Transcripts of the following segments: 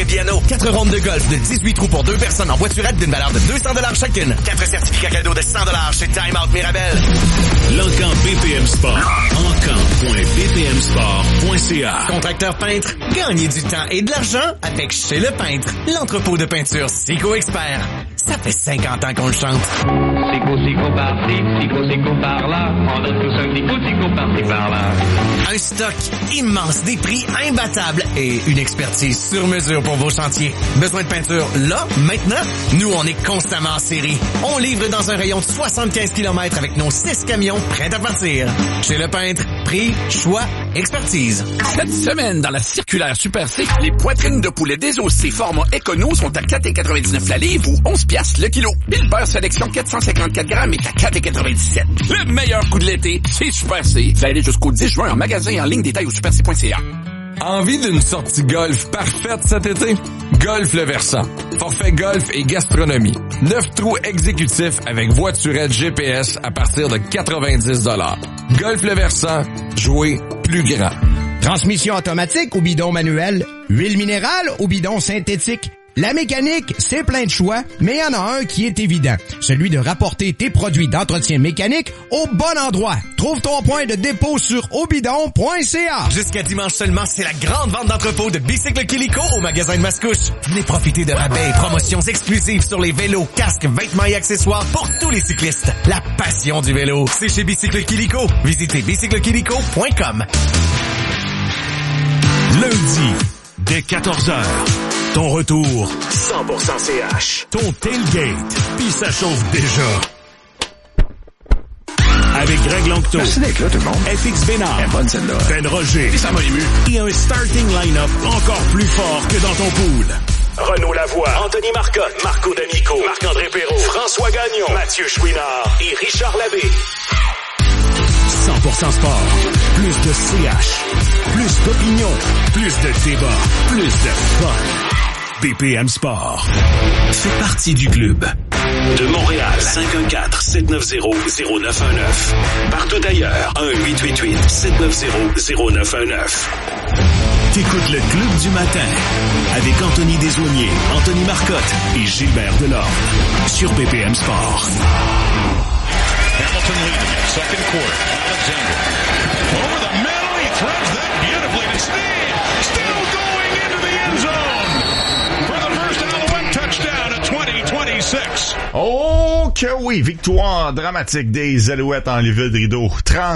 Piano. 4 rondes de golf de 18 trous pour 2 personnes en voiturette d'une valeur de 200$ chacune. 4 certificats cadeaux de 100$ chez Time Out Mirabel. L'Encan BPM Sport. Encan.bpmsport.ca. Contracteur peintre, gagnez du temps et de l'argent avec Chez Le Peintre. L'entrepôt de peinture Sico Expert. Ça fait 50 ans qu'on le chante. Sico par-ci, Sico par-là. On donne tous un petit coup, Sico par-ci par-là. Un stock immense, des prix imbattables et une expertise sur mesure pour vos chantiers. Besoin de peinture là, maintenant? Nous, on est constamment en série. On livre dans un rayon de 75 km avec nos 6 camions prêts à partir. Chez Le Peintre, prix, choix, expertise. Cette semaine, dans la circulaire Super C, les poitrines de poulet désossées format Econo sont à 4,99 la livre ou 11 piastres le kilo. Puis le beurre sélection 454 grammes est à 4,97. Le meilleur coup de l'été, c'est Super C. Ça allait jusqu'au 10 juin en magasin et en ligne, détail au superc.ca. Envie d'une sortie golf parfaite cet été? Golf Le Versant. Forfait golf et gastronomie. 9 trous exécutifs avec voiturette GPS à partir de 90$. Golf Le Versant. Jouer plus grand. Transmission automatique ou bidon manuel? Huile minérale ou bidon synthétique? La mécanique, c'est plein de choix, mais il y en a un qui est évident. Celui de rapporter tes produits d'entretien mécanique au bon endroit. Trouve ton point de dépôt sur obidon.ca. Jusqu'à dimanche seulement, c'est la grande vente d'entrepôt de Bicycle Kilico au magasin de Mascouche. Venez profiter de rabais et promotions exclusives sur les vélos, casques, vêtements et accessoires pour tous les cyclistes. La passion du vélo, c'est chez Bicycle Kilico. Visitez bicyclekilico.com. Lundi, dès 14h. Ton retour, 100% CH. Ton tailgate, puis ça chauffe déjà. Avec Greg Langto. Merci d'être là, tout le monde. FX Bénard. Bonne celle-là. Ben Roger. Et ça m'a ému. Et un starting line-up encore plus fort que dans ton pool. Renaud Lavoie, Anthony Marcotte, Marco D'Amico, Marc-André Perrault, François Gagnon, Mathieu Chouinard et Richard Labbé. 100% sport. Plus de CH. Plus d'opinion. Plus de débat. Plus de fun. BPM Sport. Fais partie du club. De Montréal, 514-790-0919. Partout ailleurs, 1-888-790-0919. T'écoutes le Club du matin avec Anthony Desaulniers, Anthony Marcotte et Gilbert Delorme sur BPM Sport. Hamilton leading it. Second quarter. Alexander. Over the middle. He throws that beautifully to Steve. Still going into the end zone. For the first Alouette touchdown at 20-26. Oh que oui, victoire dramatique des Alouettes en Lévis-Rideau.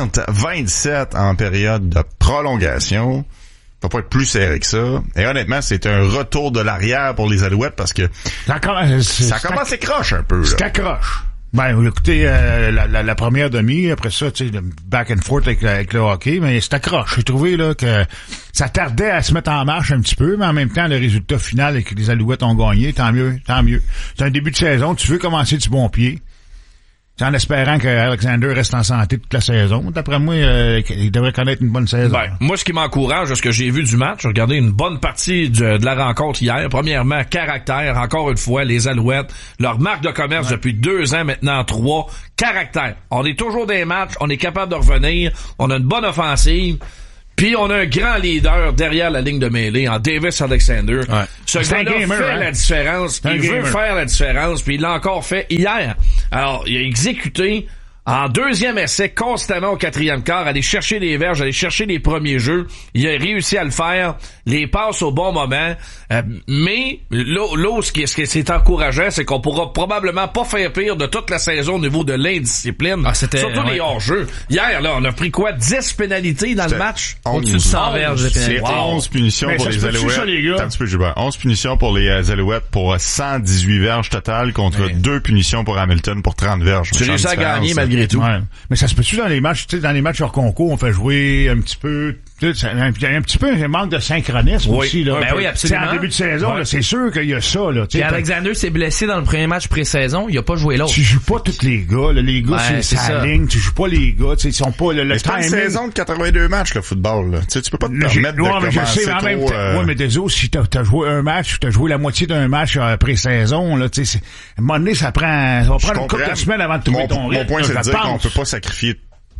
30-27 en période de prolongation. Ça peut pas être plus serré que ça. Et honnêtement, c'est un retour de l'arrière pour les Alouettes parce que ça commence à croche un peu. C'est accroche. Ben, écoutez, la première demi, après ça, tu sais, back and forth avec le hockey, mais c'est accroche. J'ai trouvé, là, que ça tardait à se mettre en marche un petit peu, mais en même temps, le résultat final et que les Alouettes ont gagné, tant mieux. C'est un début de saison, tu veux commencer du bon pied. En espérant que Alexander reste en santé toute la saison. D'après moi, il devrait connaître une bonne saison. Ben, moi, ce qui m'encourage, ce que j'ai vu du match, j'ai regardé une bonne partie de la rencontre hier. Premièrement, caractère. Encore une fois, les Alouettes, leur marque de commerce depuis 2 ans, maintenant 3. Caractère. On est toujours dans les matchs, on est capable de revenir, on a une bonne offensive. Puis on a un grand leader derrière la ligne de mêlée en Davis Alexander. Ouais. Ce gars-là fait la différence. Il veut faire la différence. Puis il l'a encore fait hier. Alors, il a exécuté en deuxième essai constamment au 4e quart, aller chercher les verges, aller chercher les premiers jeux. Il a réussi à le faire, les passes au bon moment. Mais là, ce qui est encourageant, c'est qu'on pourra probablement pas faire pire de toute la saison au niveau de l'indiscipline. Surtout les hors-jeux. Hier, là, on a pris quoi? 10 pénalités dans le match? Au-dessus de 100 verges de pénalités. C'est 11 punitions pour les Alouettes. Ça, les gars? 11 punitions pour les Alouettes pour 118 verges totales contre 2 punitions pour Hamilton pour 30 verges. Tu réussis à gagner malgré tout. Ouais. Mais ça se peut-tu dans les matchs, tu sais, dans les matchs hors concours, on fait jouer un petit peu, tu sais, un petit peu un manque de synchronisme aussi, là. Ben oui, absolument. C'est en début de saison, là, c'est sûr qu'il y a ça, là. Puis Alexander s'est blessé dans le premier match pré-saison, il a pas joué l'autre. Tu joues pas tous les gars, là. Les gars, c'est sa ligne, tu joues pas les gars, tu sais, ils sont pas, le c'est pas une saison de 82 matchs, le football, là. Tu sais, tu peux pas te permettre de commencer trop... Ouais, mais désolé, si t'as joué un match, t'as joué la moitié d'un match pré-saison, là, tu sais, à un moment donné, ça va prendre une couple de semaines avant de trouver ton rythme. Mon point, c'est de dire qu'on peut pas sacrifier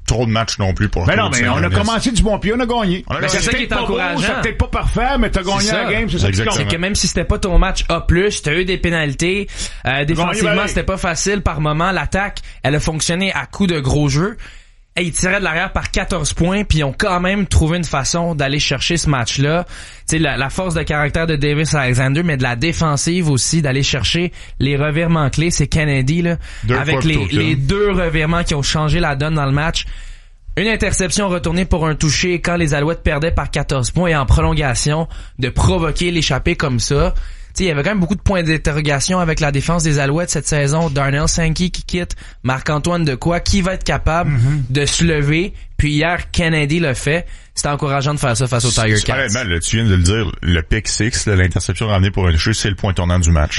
trop de matchs non plus pour Ben non, mais on a commencé du bon pied, on a gagné. C'est ça qui est encourageant. C'est peut-être pas parfait, mais t'as gagné la game, c'est ça qui compte. C'est que même si c'était pas ton match A+, t'as eu des pénalités. Défensivement, c'était pas facile par moment. L'attaque, elle a fonctionné à coup de gros jeux. Et ils tiraient de l'arrière par 14 points, puis ils ont quand même trouvé une façon d'aller chercher ce match-là. Tu sais, la force de caractère de Davis Alexander, mais de la défensive aussi, d'aller chercher les revirements clés. C'est Kennedy, là, avec les 2 revirements qui ont changé la donne dans le match. Une interception retournée pour un touché quand les Alouettes perdaient par 14 points et en prolongation, de provoquer l'échappée comme ça. T'sais, il y avait quand même beaucoup de points d'interrogation avec la défense des Alouettes cette saison. Darnell Sankey qui quitte, Marc-Antoine Dequoy qui va être capable de se lever. Puis hier, Kennedy l'a fait. C'était encourageant de faire ça face aux Tiger Cats. Honnêtement, là, tu viens de le dire, le pick 6, l'interception ramenée pour un toucher, c'est le point tournant du match.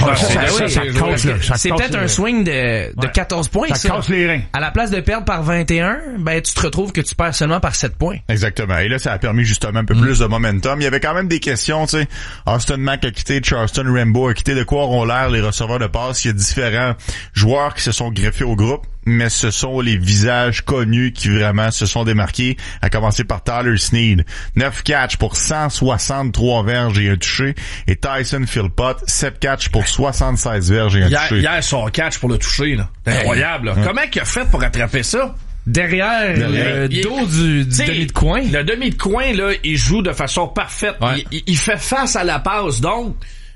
C'est peut-être un swing de 14 points. Ça casse les reins. À la place de perdre par 21, ben tu te retrouves que tu perds seulement par 7 points. Exactement. Et là, ça a permis justement un peu plus de momentum. Il y avait quand même des questions, tu sais. Austin Mack a quitté, Charleston Rambo a quitté. De quoi auront l'air les receveurs de passe? Il y a différents joueurs qui se sont greffés au groupe, mais ce sont les visages connus qui vraiment se sont démarqués, à commencer par Tyler Snead. 9 catchs pour 163 verges et un touché. Et Tyson Philpott, 7 catchs pour 76 verges et un touché. Hier, son catch pour le toucher, là. Incroyable, là. Comment il a fait pour attraper ça? Derrière le dos du demi de coin. Le demi de coin, là, il joue de façon parfaite. Ouais. Il fait face à la passe. Donc,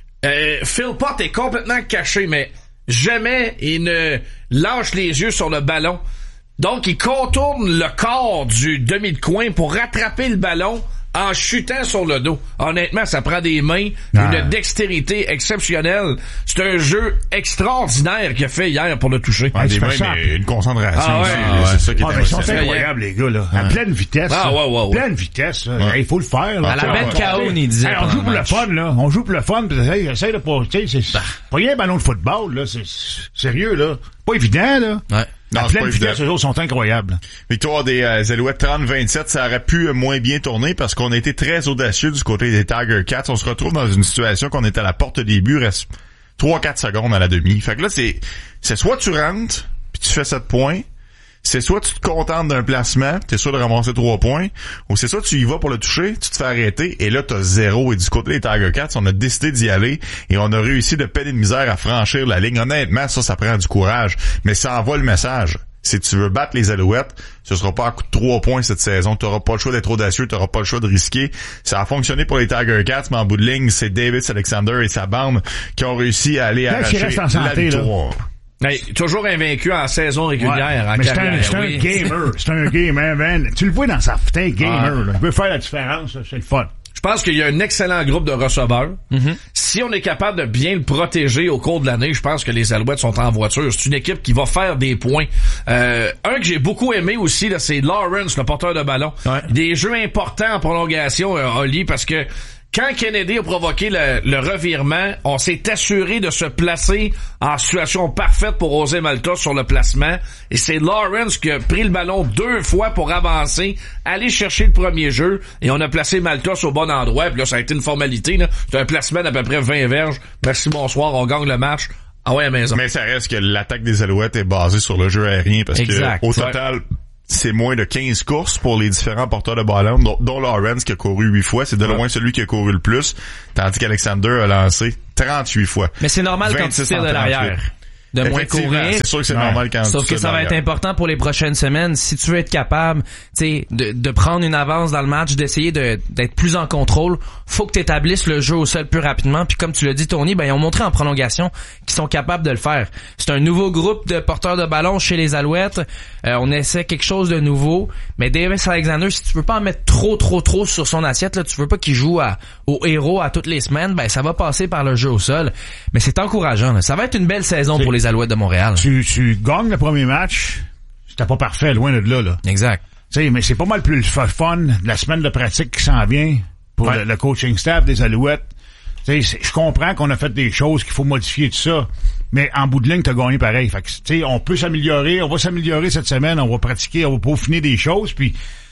Philpott est complètement caché, mais jamais il ne lâche les yeux sur le ballon. Donc, il contourne le corps du demi de coin pour rattraper le ballon en chutant sur le dos. Honnêtement, ça prend des mains, une dextérité exceptionnelle. C'est un jeu extraordinaire qu'il a fait hier pour le toucher. Ouais, des mains, mais une concentration aussi. C'est ça qui est ils sont incroyables, les gars, là. À pleine vitesse. Pleine vitesse, là. Il faut le faire, là. À la bête KO, il disait. On joue pour le fun, là. On joue pour le fun, pis essaye de pas, tu sais, c'est pas rien un ballon de football, là. C'est sérieux, là. Pas évident, là. Ouais. Non, à pleine vitesse, eux autres sont incroyables. Victoire des Alouettes 30-27, ça aurait pu moins bien tourner parce qu'on a été très audacieux du côté des Tiger Cats. On se retrouve dans une situation qu'on est à la porte des buts, reste 3-4 secondes à la demi. Fait que là, c'est soit tu rentres, puis tu fais 7 points, c'est soit tu te contentes d'un placement, t'es sûr de ramasser 3 points, ou c'est soit tu y vas pour le toucher, tu te fais arrêter, et là t'as 0. Et du côté des Tiger Cats, on a décidé d'y aller, et on a réussi de peine et de misère à franchir la ligne. Honnêtement, ça prend du courage, mais ça envoie le message. Si tu veux battre les Alouettes, ce sera pas à coup de 3 points cette saison. T'auras pas le choix d'être audacieux, t'auras pas le choix de risquer. Ça a fonctionné pour les Tiger Cats, mais en bout de ligne, c'est Davis Alexander et sa bande qui ont réussi à aller arracher la victoire. Hey, toujours invaincu en saison régulière, en carrière. C'est un gamer. C'est un gamer, man. Tu le vois dans sa putain gamer, là. Il peut faire la différence, là. C'est le fun. Je pense qu'il y a un excellent groupe de receveurs. Si on est capable de bien le protéger au cours de l'année, je pense que les Alouettes sont en voiture. C'est une équipe qui va faire des points. Un que j'ai beaucoup aimé aussi, là, c'est Lawrence, le porteur de ballon. Ouais. Des jeux importants en prolongation, Oli, parce que quand Kennedy a provoqué le revirement, on s'est assuré de se placer en situation parfaite pour oser Malta sur le placement. Et c'est Lawrence qui a pris le ballon 2 fois pour avancer, aller chercher le premier jeu. Et on a placé Maltos au bon endroit. Puis là, ça a été une formalité, là. C'est un placement d'à peu près 20 verges. Merci, bonsoir, on gagne le match. Ah ouais, à la maison. Mais ça reste que l'attaque des Alouettes est basée sur le jeu aérien parce que au total, c'est moins de 15 courses pour les différents porteurs de ballon, dont Lawrence qui a couru 8 fois. C'est de loin celui qui a couru le plus, tandis qu'Alexander a lancé 38 fois. Mais c'est normal quand tu tires de l'arrière de moins courir. C'est sûr que c'est normal quand sauf que ça va être important pour les prochaines semaines. Si tu veux être capable, tu sais, de prendre une avance dans le match, d'essayer d'être plus en contrôle, faut que tu établisses le jeu au sol plus rapidement. Puis comme tu l'as dit, Tony, ben ils ont montré en prolongation qu'ils sont capables de le faire. C'est un nouveau groupe de porteurs de ballon chez les Alouettes. On essaie quelque chose de nouveau. Mais Davis Alexander, si tu veux pas en mettre trop sur son assiette, là, tu veux pas qu'il joue au héros à toutes les semaines, ben ça va passer par le jeu au sol. Mais c'est encourageant, là. Ça va être une belle saison pour les Alouettes de Montréal. Tu gagnes le premier match, c'était pas parfait, loin de là. Exact. Tu sais, mais c'est pas mal plus fun de la semaine de pratique qui s'en vient pour le coaching staff des Alouettes. Tu sais, je comprends qu'on a fait des choses qu'il faut modifier tout ça, mais en bout de ligne, t'as gagné pareil. Fait que, tu sais, on peut s'améliorer, on va s'améliorer cette semaine, on va pratiquer, on va peaufiner des choses, puis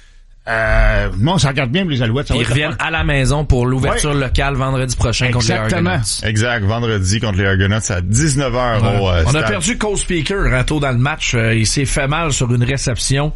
Non, ça regarde bien pour les Alouettes. Ils reviennent à la maison pour l'ouverture locale vendredi prochain contre les Argonauts. Exact, vendredi contre les Argonauts à 19h au On stade. a perdu Cole Speaker tôt dans le match. Il s'est fait mal sur une réception.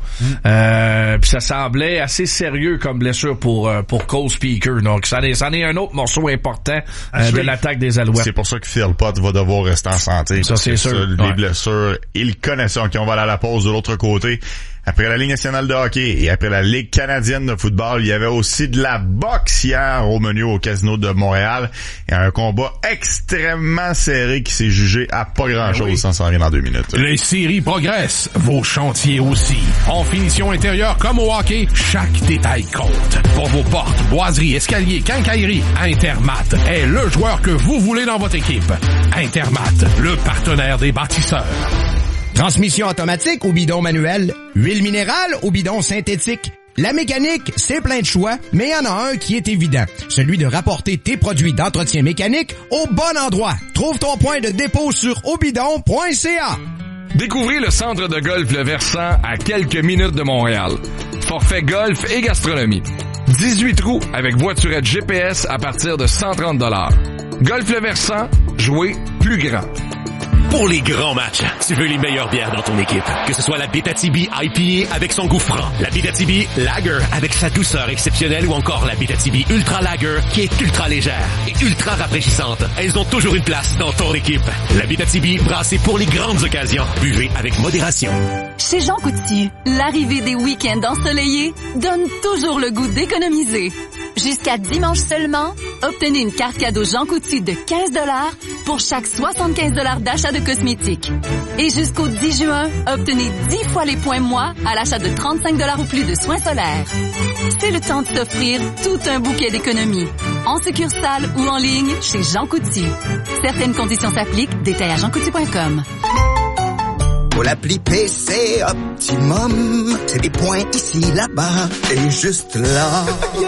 Puis ça semblait assez sérieux comme blessure pour Cole Speaker. Donc ça en est un autre morceau important de l'attaque des Alouettes. C'est pour ça que Phil Pott va devoir rester en santé. Ça, c'est sûr. Les blessures, il connaît ça. OK, on va aller à la pause de l'autre côté. Après la Ligue nationale de hockey et après la Ligue canadienne de football, il y avait aussi de la boxe hier au menu au Casino de Montréal. Et un combat extrêmement serré qui s'est jugé à pas grand-chose. Ça s'en vient dans 2 minutes. Les séries progressent, vos chantiers aussi. En finition intérieure comme au hockey, chaque détail compte. Pour vos portes, boiseries, escaliers, quincailleries, Intermat est le joueur que vous voulez dans votre équipe. Intermat, le partenaire des bâtisseurs. Transmission automatique ou bidon manuel, huile minérale ou bidon synthétique. La mécanique, c'est plein de choix, mais il y en a un qui est évident. Celui de rapporter tes produits d'entretien mécanique au bon endroit. Trouve ton point de dépôt sur obidon.ca. Découvrez le centre de golf Le Versant à quelques minutes de Montréal. Forfait golf et gastronomie. 18 trous avec voiturette GPS à partir de 130 $. Golf Le Versant, jouez plus grand. Pour les grands matchs, tu veux les meilleures bières dans ton équipe. Que ce soit la Abitibi IPA avec son goût franc, la Abitibi Lager avec sa douceur exceptionnelle ou encore la Abitibi Ultra Lager qui est ultra légère et ultra rafraîchissante. Elles ont toujours une place dans ton équipe. La Abitibi brassée pour les grandes occasions. Buvez avec modération. Chez Jean Coutu, l'arrivée des week-ends ensoleillés donne toujours le goût d'économiser. Jusqu'à dimanche seulement, obtenez une carte cadeau Jean Coutu de 15 $ pour chaque 75 $ d'achat de cosmétiques. Et jusqu'au 10 juin, obtenez 10 fois les points moi à l'achat de 35 $ ou plus de soins solaires. C'est le temps de s'offrir tout un bouquet d'économies. En succursale ou en ligne chez Jean Coutu. Certaines conditions s'appliquent. Détails à jeancoutu.com. Pour l'appli PC Optimum, c'est des points ici, là-bas et juste là.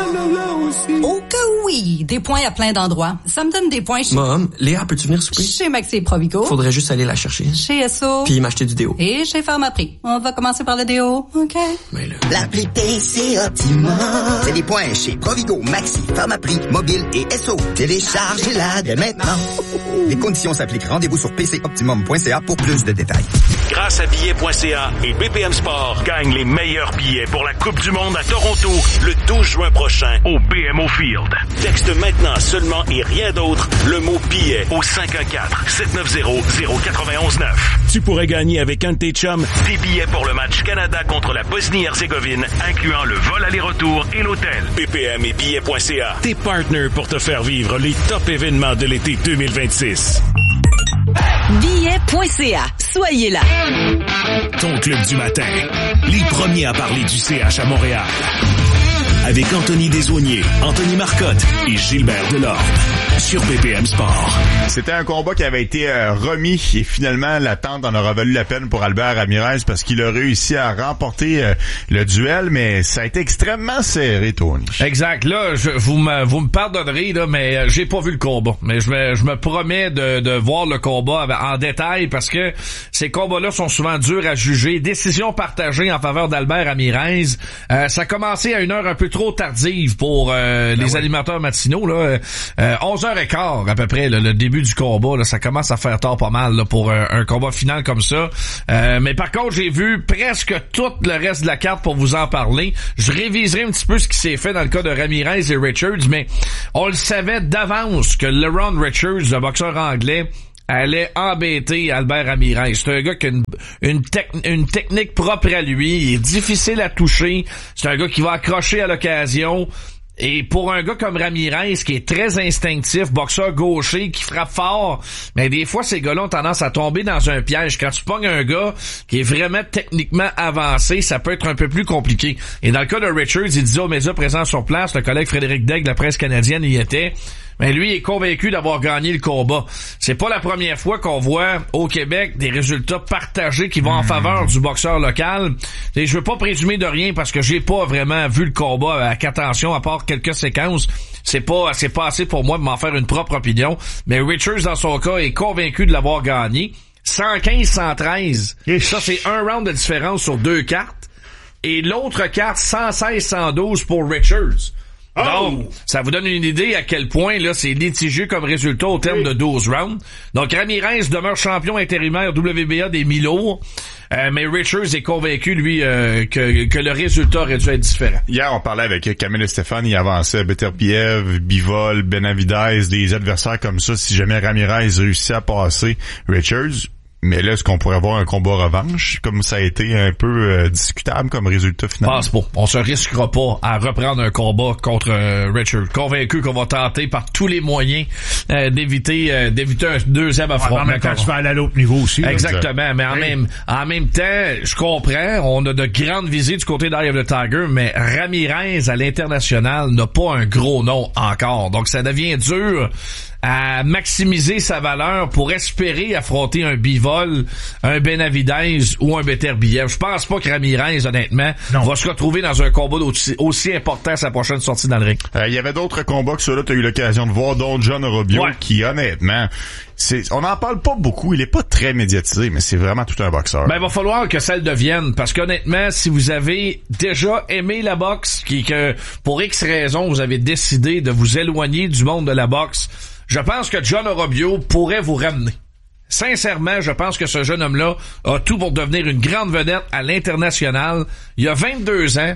Oh que oui! Des points à plein d'endroits. Ça me donne des points chez... Mom, Léa, peux-tu venir souper? Chez Maxi et Provigo. Faudrait juste aller la chercher. Chez Esso. Puis m'acheter du déo. Et chez Pharmaprix. On va commencer par le déo, OK? Mais là... L'appli PC Optimum, c'est des points chez Provigo, Maxi, Pharmaprix, Mobile et Esso. Téléchargez-la dès maintenant. Les conditions s'appliquent. Rendez-vous sur pcoptimum.ca pour plus de détails. Grâce à billets.ca et BPM Sport, gagne les meilleurs billets pour la Coupe du Monde à Toronto le 12 juin prochain au BMO Field. Texte maintenant seulement et rien d'autre le mot billet au 514-790-0919. Tu pourrais gagner avec un de tes chums des billets pour le match Canada contre la Bosnie-Herzégovine, incluant le vol aller-retour et l'hôtel. BPM et billets.ca, tes partenaires pour te faire vivre les top événements de l'été 2026. Billets.ca. Soyez là. Ton club du matin. Les premiers à parler du CH à Montréal. Avec Anthony Desaulniers, Anthony Marcotte et Gilbert Delorme. Sur BPM Sport. C'était un combat qui avait été remis et finalement l'attente en aura valu la peine pour Albert Ramirez parce qu'il a réussi à remporter le duel, mais ça a été extrêmement serré, Tony. Exact. Là, vous me pardonnerez, là, mais j'ai pas vu le combat. Mais je me promets de voir le combat en détail parce que ces combats-là sont souvent durs à juger. Décision partagée en faveur d'Albert Ramirez. Ça a commencé à une heure un peu trop tardive pour les animateurs matinaux. Là, 11h15 à peu près, le début du combat. Là, ça commence à faire tard pas mal là, pour un combat final comme ça. Mais par contre, j'ai vu presque tout le reste de la carte pour vous en parler. Je réviserai un petit peu ce qui s'est fait dans le cas de Ramirez et Richards, mais on le savait d'avance que Leron Richards, le boxeur anglais, allait embêter Albert Ramirez. C'est un gars qui a une technique propre à lui. Il est difficile à toucher. C'est un gars qui va accrocher à l'occasion. Et pour un gars comme Ramirez, qui est très instinctif, boxeur gaucher, qui frappe fort, mais des fois, ces gars-là ont tendance à tomber dans un piège. Quand tu pognes un gars qui est vraiment techniquement avancé, ça peut être un peu plus compliqué. Et dans le cas de Richards, il disait aux médias présents sur place, le collègue Frédéric Daigle de la presse canadienne y était, mais lui est convaincu d'avoir gagné le combat. C'est pas la première fois qu'on voit au Québec des résultats partagés qui vont en faveur du boxeur local. Et je veux pas présumer de rien parce que j'ai pas vraiment vu le combat avec attention à part quelques séquences. C'est pas assez pour moi de m'en faire une propre opinion. Mais Richards, dans son cas, est convaincu de l'avoir gagné. 115-113. Ça, c'est un round de différence sur 2 cartes. et l'autre carte 116-112 pour Richards. Donc, ça vous donne une idée à quel point là c'est litigieux comme résultat au terme de 12 rounds. Donc, Ramirez demeure champion intérimaire WBA des mi-lourds, mais Richards est convaincu, lui, que le résultat aurait dû être différent. Hier, on parlait avec Camille et Stéphane, il avançait Beterbiev, Bivol, Benavidez, des adversaires comme ça, si jamais Ramirez réussit à passer Richards. Mais là, est-ce qu'on pourrait avoir un combat revanche, comme ça a été un peu discutable comme résultat final? Pense pas. On se risquera pas à reprendre un combat contre Richard. Convaincu qu'on va tenter par tous les moyens d'éviter un deuxième affrontement. En même temps, tu vas aller à l'autre niveau aussi. Exactement. Mais en même temps, je comprends, on a de grandes visées du côté d'Eye of the Tiger, mais Ramirez à l'international n'a pas un gros nom encore. Donc, ça devient dur à maximiser sa valeur pour espérer affronter un Bivol, un Benavidez ou un Beterbiev. Je pense pas que Ramirez, honnêtement, va se retrouver dans un combat aussi important à sa prochaine sortie dans le ring. Il y avait d'autres combats que ceux-là, tu as eu l'occasion de voir, dont John Robio, qui honnêtement, on n'en parle pas beaucoup, il est pas très médiatisé, mais c'est vraiment tout un boxeur. Ben, il va falloir que ça le devienne, parce qu'honnêtement, si vous avez déjà aimé la boxe, que pour X raisons, vous avez décidé de vous éloigner du monde de la boxe, je pense que John Robio pourrait vous ramener. Sincèrement, je pense que ce jeune homme-là a tout pour devenir une grande vedette à l'international. Il a 22 ans,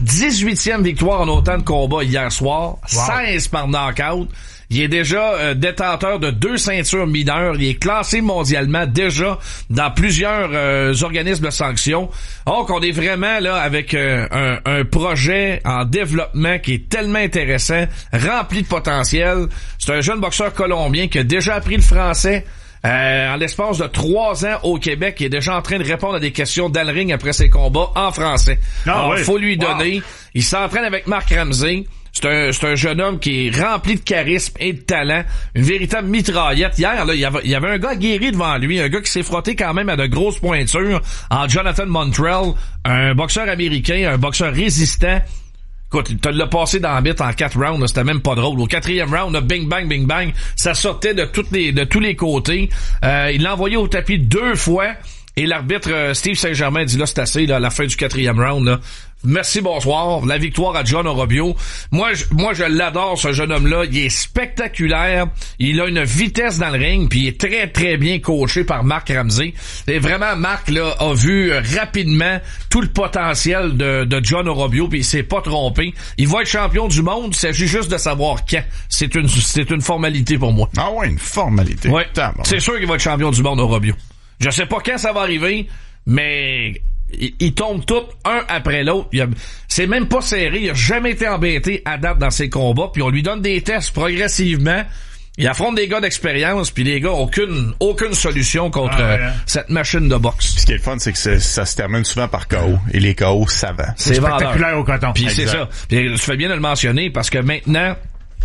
18e victoire en autant de combats hier soir, 16 par knockout. Il est déjà détenteur de 2 ceintures mineures. Il est classé mondialement déjà dans plusieurs organismes de sanctions. Donc, on est vraiment là avec un projet en développement qui est tellement intéressant, rempli de potentiel. C'est un jeune boxeur colombien qui a déjà appris le français. En l'espace de 3 ans au Québec, il est déjà en train de répondre à des questions dans le ring après ses combats en français. Alors, faut lui donner. Il s'entraîne avec Marc Ramsey. C'est un jeune homme qui est rempli de charisme et de talent, une véritable mitraillette. Hier, là, il y avait un gars guéri devant lui, un gars qui s'est frotté quand même à de grosses pointures en Jonathan Montrell, un boxeur américain, un boxeur résistant. Écoute, il te l'a passé dans la bite en 4 rounds, là, c'était même pas drôle. Au 4e round, là, bing bang, bing bang, ça sortait de tous les côtés. Il l'a envoyé au tapis 2 fois. Et l'arbitre Steve Saint-Germain dit là, c'est assez, là, à la fin du 4e round, là. Merci, bonsoir. La victoire à John Robio. Moi, je l'adore, ce jeune homme-là. Il est spectaculaire. Il a une vitesse dans le ring, puis il est très, très bien coaché par Marc Ramsey. Et vraiment, Marc, là, a vu rapidement tout le potentiel de John Robio, puis il s'est pas trompé. Il va être champion du monde. Il s'agit juste de savoir quand. C'est une formalité pour moi. Ah ouais, une formalité. Ouais. C'est sûr qu'il va être champion du monde, Robio. Je sais pas quand ça va arriver, mais ils tombent tous un après l'autre. C'est même pas serré. Il a jamais été embêté à date dans ses combats. Puis on lui donne des tests progressivement. Il affronte des gars d'expérience. Puis les gars ont aucune solution contre cette machine de boxe. Ce qui est le fun, c'est que ça se termine souvent par KO. Et les KO, ça va. C'est spectaculaire au coton. Puis c'est ça. Puis tu fais bien de le mentionner parce que maintenant,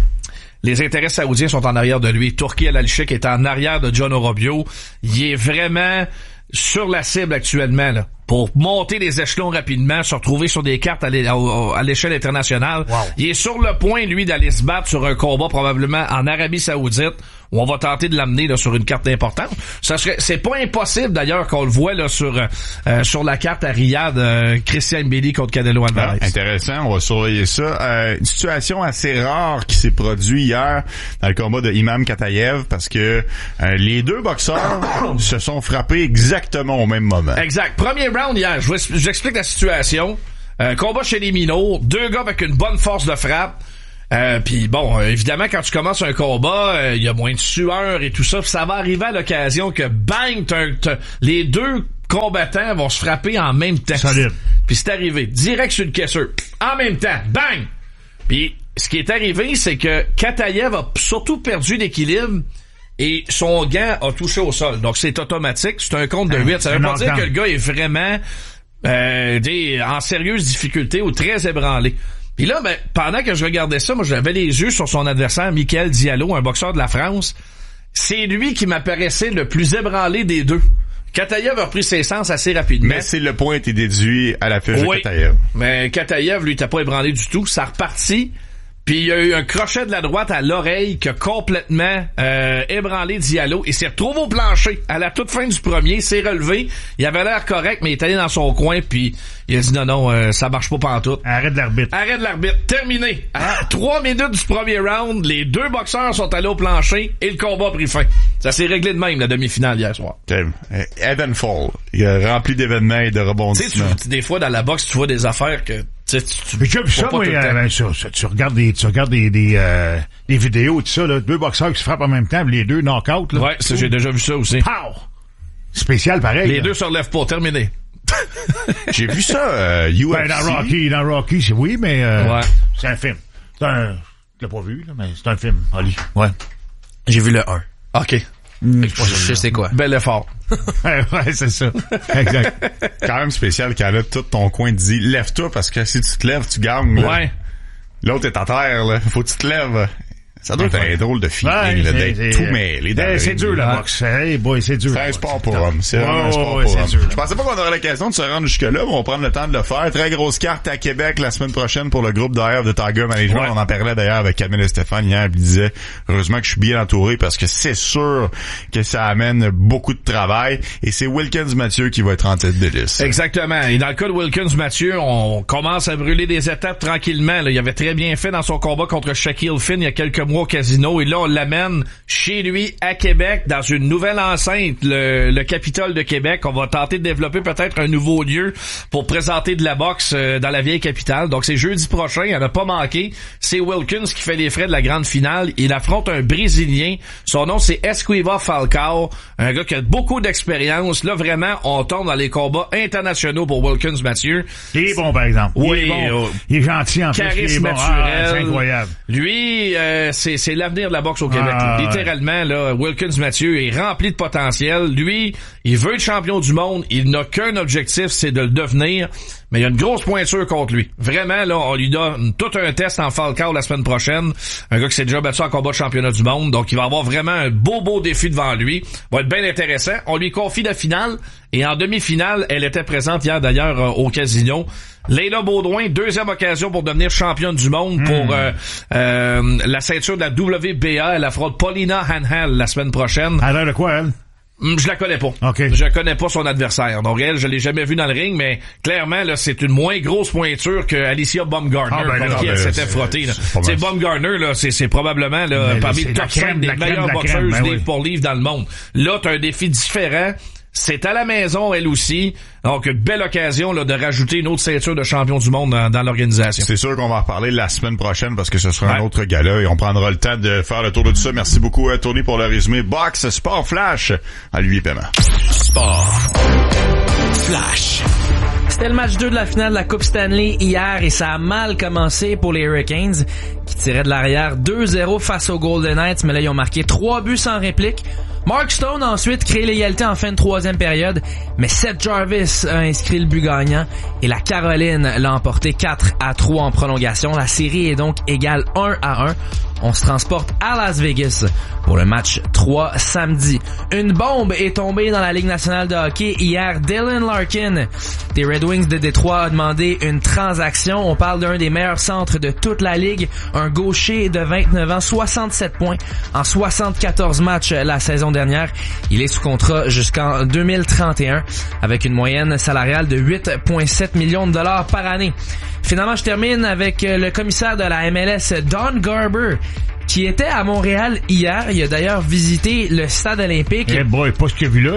les intérêts saoudiens sont en arrière de lui. Turki Al-Alchik est en arrière de John Robio. Il est vraiment sur la cible actuellement, là, pour monter les échelons rapidement, se retrouver sur des cartes à l'échelle internationale. Wow. Il est sur le point, lui, d'aller se battre sur un combat probablement en Arabie Saoudite, où on va tenter de l'amener là sur une carte importante. C'est pas impossible d'ailleurs qu'on le voit là sur la carte à Riyad, Christian Mbili contre Canelo Alvarez. Intéressant, on va surveiller ça. Une situation assez rare qui s'est produite hier dans le combat de Imam Katayev parce que les deux boxeurs se sont frappés exactement au même moment. Exact. Premier round hier, j'explique la situation. Combat chez les minots, 2 gars avec une bonne force de frappe. Puis bon, évidemment, quand tu commences un combat, il y a moins de sueur et tout ça. Puis ça va arriver à l'occasion que bang, les 2 combattants vont se frapper en même temps. Solide. Puis c'est arrivé, direct sur le caisseur. En même temps, bang! Puis ce qui est arrivé, c'est que Katayev a surtout perdu l'équilibre et son gant a touché au sol. Donc c'est automatique, c'est un compte de 8. Ça veut pas dire que le gars est vraiment en sérieuse difficulté ou très ébranlé. Puis là, pendant que je regardais ça, moi j'avais les yeux sur son adversaire, Michael Diallo, un boxeur de la France. C'est lui qui m'apparaissait le plus ébranlé des 2. Katayev a repris ses sens assez rapidement. Mais c'est le point été déduit à la fiche de Katayev. Mais Katayev, lui, t'as pas ébranlé du tout. Ça repartit. Puis il y a eu un crochet de la droite à l'oreille qui a complètement ébranlé Diallo. Il s'est retrouvé au plancher à la toute fin du premier, s'est relevé. Il avait l'air correct, mais il est allé dans son coin, puis il a dit non, ça marche pas pantoute. Arrête l'arbitre. Terminé. À 3 minutes du premier round, les deux boxeurs sont allés au plancher et le combat a pris fin. Ça s'est réglé de même, la demi-finale hier soir. Ebb and fall. Il a rempli d'événements et de rebondissements. Tu sais, des fois, dans la boxe, tu vois des affaires que... Mais j'ai vu ça, moi, tu regardes des vidéos, tout ça, là, deux boxeurs qui se frappent en même temps, les deux knock-out, là. Ouais, ça, j'ai déjà vu ça aussi. Pow! Spécial, pareil. Les deux se relèvent pas, terminé. J'ai vu ça, UFC. Ben, dans Rocky, c'est oui, mais, ouais. C'est un film. Je l'ai pas vu, là, mais c'est un film, Ali. Ouais. J'ai vu le 1. OK. Je sais quoi. Bel effort. ouais, c'est ça. Exact. Quand même spécial quand là, tout ton coin te dit, lève-toi parce que si tu te lèves, tu gagnes. Là. Ouais. L'autre est à terre, là. Faut que tu te lèves. Ça doit être un drôle de feeling, là, d'être tout mêlé. C'est dur, la boxe. Hey, boy, c'est dur. C'est un sport pour hommes. C'est vraiment un sport pour hommes. Je pensais pas qu'on aurait l'occasion de se rendre jusque-là, mais on va prendre le temps de le faire. Très grosse carte à Québec la semaine prochaine pour le groupe d'Eye of the Tiger Management. Ouais. On en parlait d'ailleurs avec Camille et Stéphane hier. Il disait, heureusement que je suis bien entouré parce que c'est sûr que ça amène beaucoup de travail. Et c'est Wilkins Mathieu qui va être en tête de liste. Exactement. Et dans le cas de Wilkins Mathieu, on commence à brûler des étapes tranquillement. Là. Il avait très bien fait dans son combat contre Shaquille Finn il y a quelques mois au casino. Et là, on l'amène chez lui à Québec dans une nouvelle enceinte, le Capitole de Québec. On va tenter de développer peut-être un nouveau lieu pour présenter de la boxe dans la vieille capitale. Donc c'est jeudi prochain, il n'y en a pas manqué. C'est Wilkins qui fait les frais de la grande finale. Il affronte un Brésilien. Son nom c'est Esquiva Falcao, un gars qui a beaucoup d'expérience. Là vraiment, on tombe dans les combats internationaux pour Wilkins Mathieu. Il est bon par exemple. Oui, il est bon. Il est gentil en plus. Charisme Bon. naturel. C'est incroyable. Lui, c'est l'avenir de la boxe au Québec. Littéralement, là, Wilkins Mathieu est rempli de potentiel. Lui, il veut être champion du monde. Il n'a qu'un objectif, c'est de le devenir. Mais il y a une grosse pointure contre lui. Vraiment, là, on lui donne tout un test en Falcao la semaine prochaine. Un gars qui s'est déjà battu en combat de championnat du monde. Donc, il va avoir vraiment un beau défi devant lui. Va être bien intéressant. On lui confie la finale. Et en demi-finale, elle était présente hier, d'ailleurs, au casino. Leila Baudouin, deuxième occasion pour devenir championne du monde pour la ceinture de la WBA. Elle affronte Paulina Hanhal la semaine prochaine. Elle a l'air de quoi, elle? Je la connais pas. Okay. Je connais pas son adversaire. Donc elle, je l'ai jamais vu dans le ring, mais clairement là, c'est une moins grosse pointure que Alicia Baumgartner contre qui elle s'était frottée. C'est Baumgartner là, c'est probablement là parmi le top 5 des meilleures boxeuses livre pour livre dans le monde. Là, t'as un défi différent. C'est à la maison, elle aussi. Donc, une belle occasion là, de rajouter une autre ceinture de champion du monde dans l'organisation. C'est sûr qu'on va en reparler la semaine prochaine parce que ce sera un autre gala et on prendra le temps de faire le tour de tout ça. Merci beaucoup à Tony pour le résumé. Box, Sport Flash, à lui paiement. Sport Flash. C'était le match 2 de la finale de la Coupe Stanley hier et ça a mal commencé pour les Hurricanes qui tiraient de l'arrière 2-0 face aux Golden Knights, mais là ils ont marqué 3 buts sans réplique. Mark Stone a ensuite créé l'égalité en fin de troisième période, mais Seth Jarvis a inscrit le but gagnant et la Caroline l'a emporté 4-3 en prolongation. La série est donc égale 1-1. On se transporte à Las Vegas pour le match 3 samedi. Une bombe est tombée dans la Ligue nationale de hockey hier. Dylan Larkin des Red Wings de Détroit a demandé une transaction. On parle d'un des meilleurs centres de toute la Ligue. Un gaucher de 29 ans, 67 points en 74 matchs la saison dernière. Il est sous contrat jusqu'en 2031 avec une moyenne salariale de 8,7 millions de dollars par année. Finalement, je termine avec le commissaire de la MLS, Don Garber, qui était à Montréal hier. Il a d'ailleurs visité le stade olympique. Eh boy, pas ce qu'il a vu là.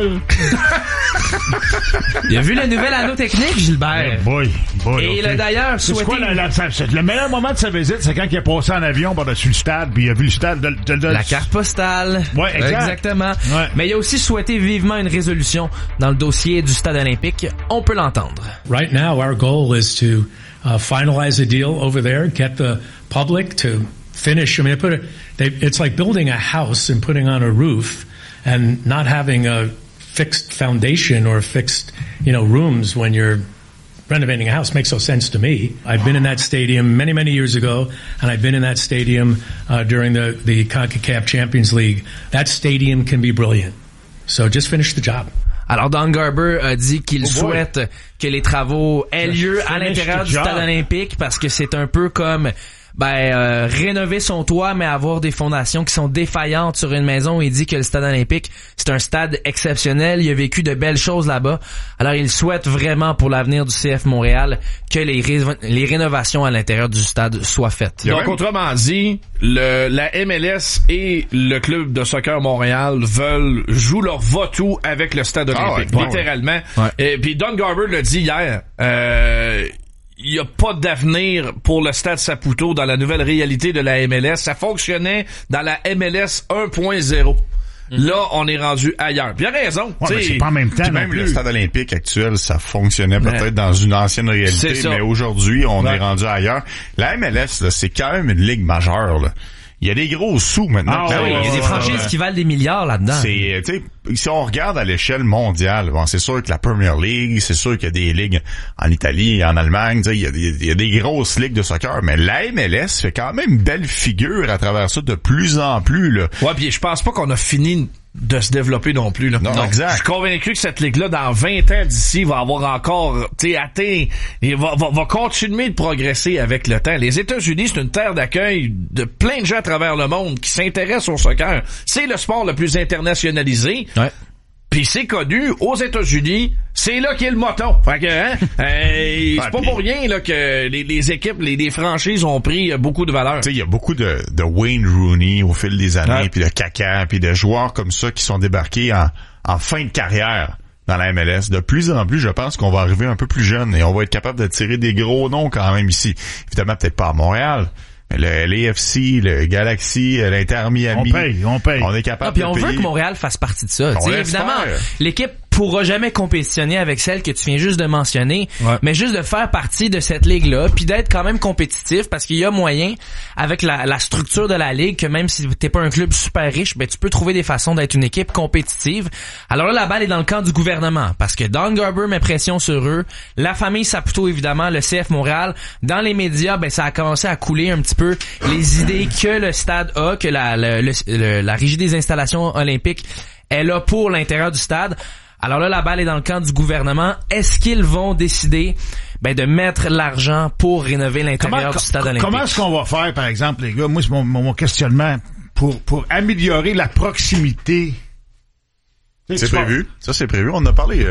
Il a vu le nouvel anneau technique, Gilbert. Eh boy. Et il a d'ailleurs souhaité... C'est quoi le meilleur moment de sa visite, c'est quand il est passé en avion par-dessus le stade, puis il a vu le stade de la carte postale. Ouais, exactement. Ouais. Mais il a aussi souhaité vivement une résolution dans le dossier du stade olympique. On peut l'entendre. Right now, our goal is to finalize a deal over there, get the public to finish. I mean, it's like building a house and putting on a roof and not having a fixed foundation or fixed, rooms when you're renovating a house makes no sense to me. I've been in that stadium many, many years ago, and I've been in that stadium during the CONCACAF Champions League. That stadium can be brilliant. So just finish the job. Alors, Don Garber a dit qu'il souhaite que les travaux aient lieu à l'intérieur du stade olympique parce que c'est un peu comme rénover son toit, mais avoir des fondations qui sont défaillantes sur une maison. Il dit que le stade olympique, c'est un stade exceptionnel. Il a vécu de belles choses là-bas. Alors, il souhaite vraiment pour l'avenir du CF Montréal que les rénovations à l'intérieur du stade soient faites. Donc, autrement dit, la MLS et le club de soccer Montréal jouent leur va-tout avec le stade olympique, littéralement. Ouais. Et puis Don Garber l'a dit hier, il y a pas d'avenir pour le stade Saputo dans la nouvelle réalité de la MLS. Ça fonctionnait dans la MLS 1.0. Là, on est rendu ailleurs. Puis il a raison. Ouais, mais c'est pas en même temps. Même le stade olympique actuel, ça fonctionnait peut-être dans une ancienne réalité, mais aujourd'hui, on est rendu ailleurs. La MLS, là, c'est quand même une ligue majeure, là. Il y a des gros sous maintenant. Il y a des franchises qui valent des milliards là-dedans. C'est, tu sais, si on regarde à l'échelle mondiale, bon, c'est sûr que la Premier League, c'est sûr qu'il y a des ligues en Italie, en Allemagne, tu sais, il y a des grosses ligues de soccer, mais la MLS fait quand même une belle figure à travers ça de plus en plus, là. Ouais, puis je pense pas qu'on a fini de se développer non plus, là. Non, exact. Je suis convaincu que cette ligue-là, dans 20 ans d'ici, va avoir encore, atteint, et va continuer de progresser avec le temps. Les États-Unis, c'est une terre d'accueil de plein de gens à travers le monde qui s'intéressent au soccer. C'est le sport le plus internationalisé. Ouais. Puis c'est connu, aux États-Unis, c'est là qu'est le moton. Fait que, c'est pas pour rien là que les équipes, les franchises ont pris beaucoup de valeur. Tu sais, il y a beaucoup de Wayne Rooney au fil des années, puis de Kaka, puis de joueurs comme ça qui sont débarqués en fin de carrière dans la MLS. De plus en plus, je pense qu'on va arriver un peu plus jeune et on va être capable de tirer des gros noms quand même ici. Évidemment, peut-être pas à Montréal. Le LAFC, le Galaxy, l'Inter Miami. On paye. On est capable de payer. Puis on veut que Montréal fasse partie de ça. Évidemment, l'équipe pourra jamais compétitionner avec celle que tu viens juste de mentionner, mais juste de faire partie de cette ligue-là, puis d'être quand même compétitif, parce qu'il y a moyen, avec la structure de la ligue, que même si t'es pas un club super riche, ben tu peux trouver des façons d'être une équipe compétitive. Alors là, la balle est dans le camp du gouvernement, parce que Don Garber met pression sur eux, la famille Saputo, évidemment, le CF Montréal, dans les médias, ben ça a commencé à couler un petit peu les idées que le stade a, que la régie des installations olympiques est là pour l'intérieur du stade. Alors là, la balle est dans le camp du gouvernement. Est-ce qu'ils vont décider de mettre l'argent pour rénover l'intérieur du stade olympique? Comment est-ce qu'on va faire, par exemple, les gars? Moi, c'est mon questionnement pour améliorer la proximité. C'est prévu. Ça, c'est prévu. On en a parlé.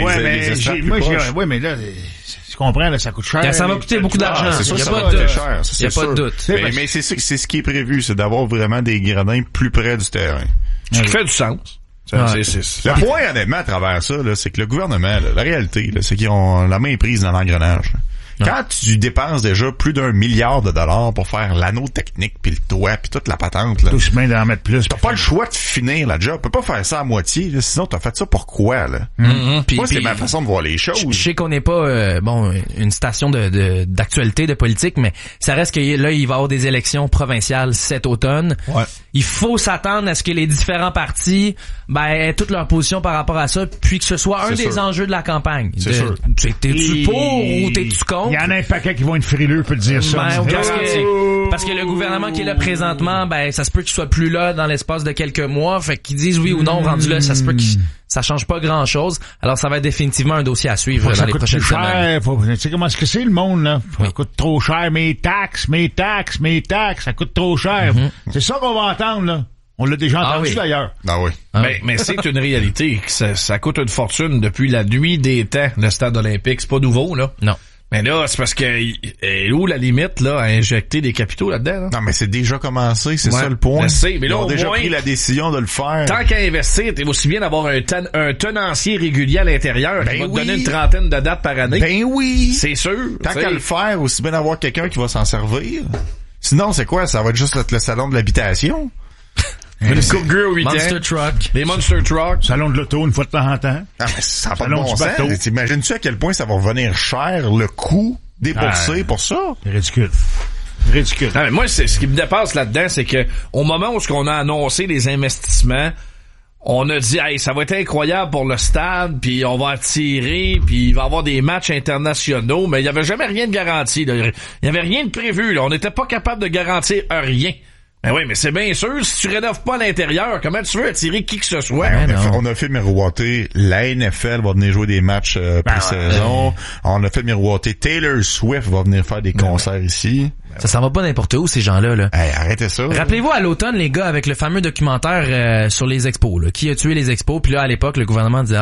Mais là, tu comprends, là, ça coûte cher. Ça va coûter beaucoup d'argent. C'est sûr, il n'y a pas de doute. Mais c'est ce qui est prévu, c'est d'avoir vraiment des gradins plus près du terrain. Ce qui fait du sens. Le point, honnêtement, à travers ça, là, c'est que le gouvernement, là, la réalité, là, c'est qu'ils ont la main prise dans l'engrenage. Quand tu dépenses déjà plus d'1 milliard de dollars pour faire l'anneau technique, puis le toit, puis toute la patente, là, tout d'en mettre plus. T'as pas le choix de finir la job. Tu peux pas faire ça à moitié. Là, sinon, t'as fait ça pour quoi, là? Moi, c'est ma façon de voir les choses. Je sais qu'on n'est pas une station d'actualité, de politique, mais ça reste que là, il va y avoir des élections provinciales cet automne. Ouais. Il faut s'attendre à ce que les différents partis aient toute leur position par rapport à ça, puis que ce soit un des enjeux de la campagne. C'est sûr. T'es-tu pour ou t'es-tu contre? Il y en a un paquet qui vont être frileux, peut dire ça. Parce que le gouvernement qui est là présentement, ça se peut qu'il soit plus là dans l'espace de quelques mois. Fait qu'ils disent oui ou non, rendu là, ça se peut que ça change pas grand-chose. Alors ça va être définitivement un dossier à suivre dans les prochaines semaines. Tu sais comment est-ce que c'est le monde, là? Ça coûte trop cher, mes taxes, ça coûte trop cher. C'est ça qu'on va entendre, là. On l'a déjà entendu d'ailleurs. Ah oui. Mais c'est une réalité. Ça coûte une fortune depuis la nuit des temps, le stade olympique. C'est pas nouveau, là. Non. Mais là, c'est parce que où la limite là à injecter des capitaux là-dedans? Là? Non, mais c'est déjà commencé, c'est ça le point. Mais là, ils ont déjà pris la décision de le faire. Tant qu'à investir, t'es aussi bien d'avoir un tenancier régulier à l'intérieur qui va te donner une trentaine de dates par année. Ben oui! C'est sûr. Tant qu'à le faire, aussi bien d'avoir quelqu'un qui va s'en servir. Sinon, c'est quoi? Ça va être juste le salon de l'habitation. Une coupe girl au 8 ans. Monster Truck. Les Monster Truck. Salon de l'auto une fois de temps en temps. Ah, mais ça n'a pas de bon sens. T'imagines-tu à quel point ça va revenir cher, le coût dépensé pour ça? C'est ridicule. Non, mais moi, ce qui me dépasse là-dedans, c'est que au moment où on a annoncé les investissements, on a dit, hey, ça va être incroyable pour le stade, puis on va attirer, puis il va y avoir des matchs internationaux, mais il y avait jamais rien de garanti. Là. Il y avait rien de prévu. Là. On n'était pas capable de garantir rien. Ben oui, mais c'est bien sûr, si tu rénoves pas à l'intérieur, comment tu veux attirer qui que ce soit? On a fait miroiter, la NFL va venir jouer des matchs pré-saison. On a fait miroiter, Taylor Swift va venir faire des concerts ici. Ça s'en va pas n'importe où, ces gens-là, là. Hey, arrêtez ça. Rappelez-vous à l'automne, les gars, avec le fameux documentaire sur les expos, là. Qui a tué les expos? Puis là, à l'époque, le gouvernement disait,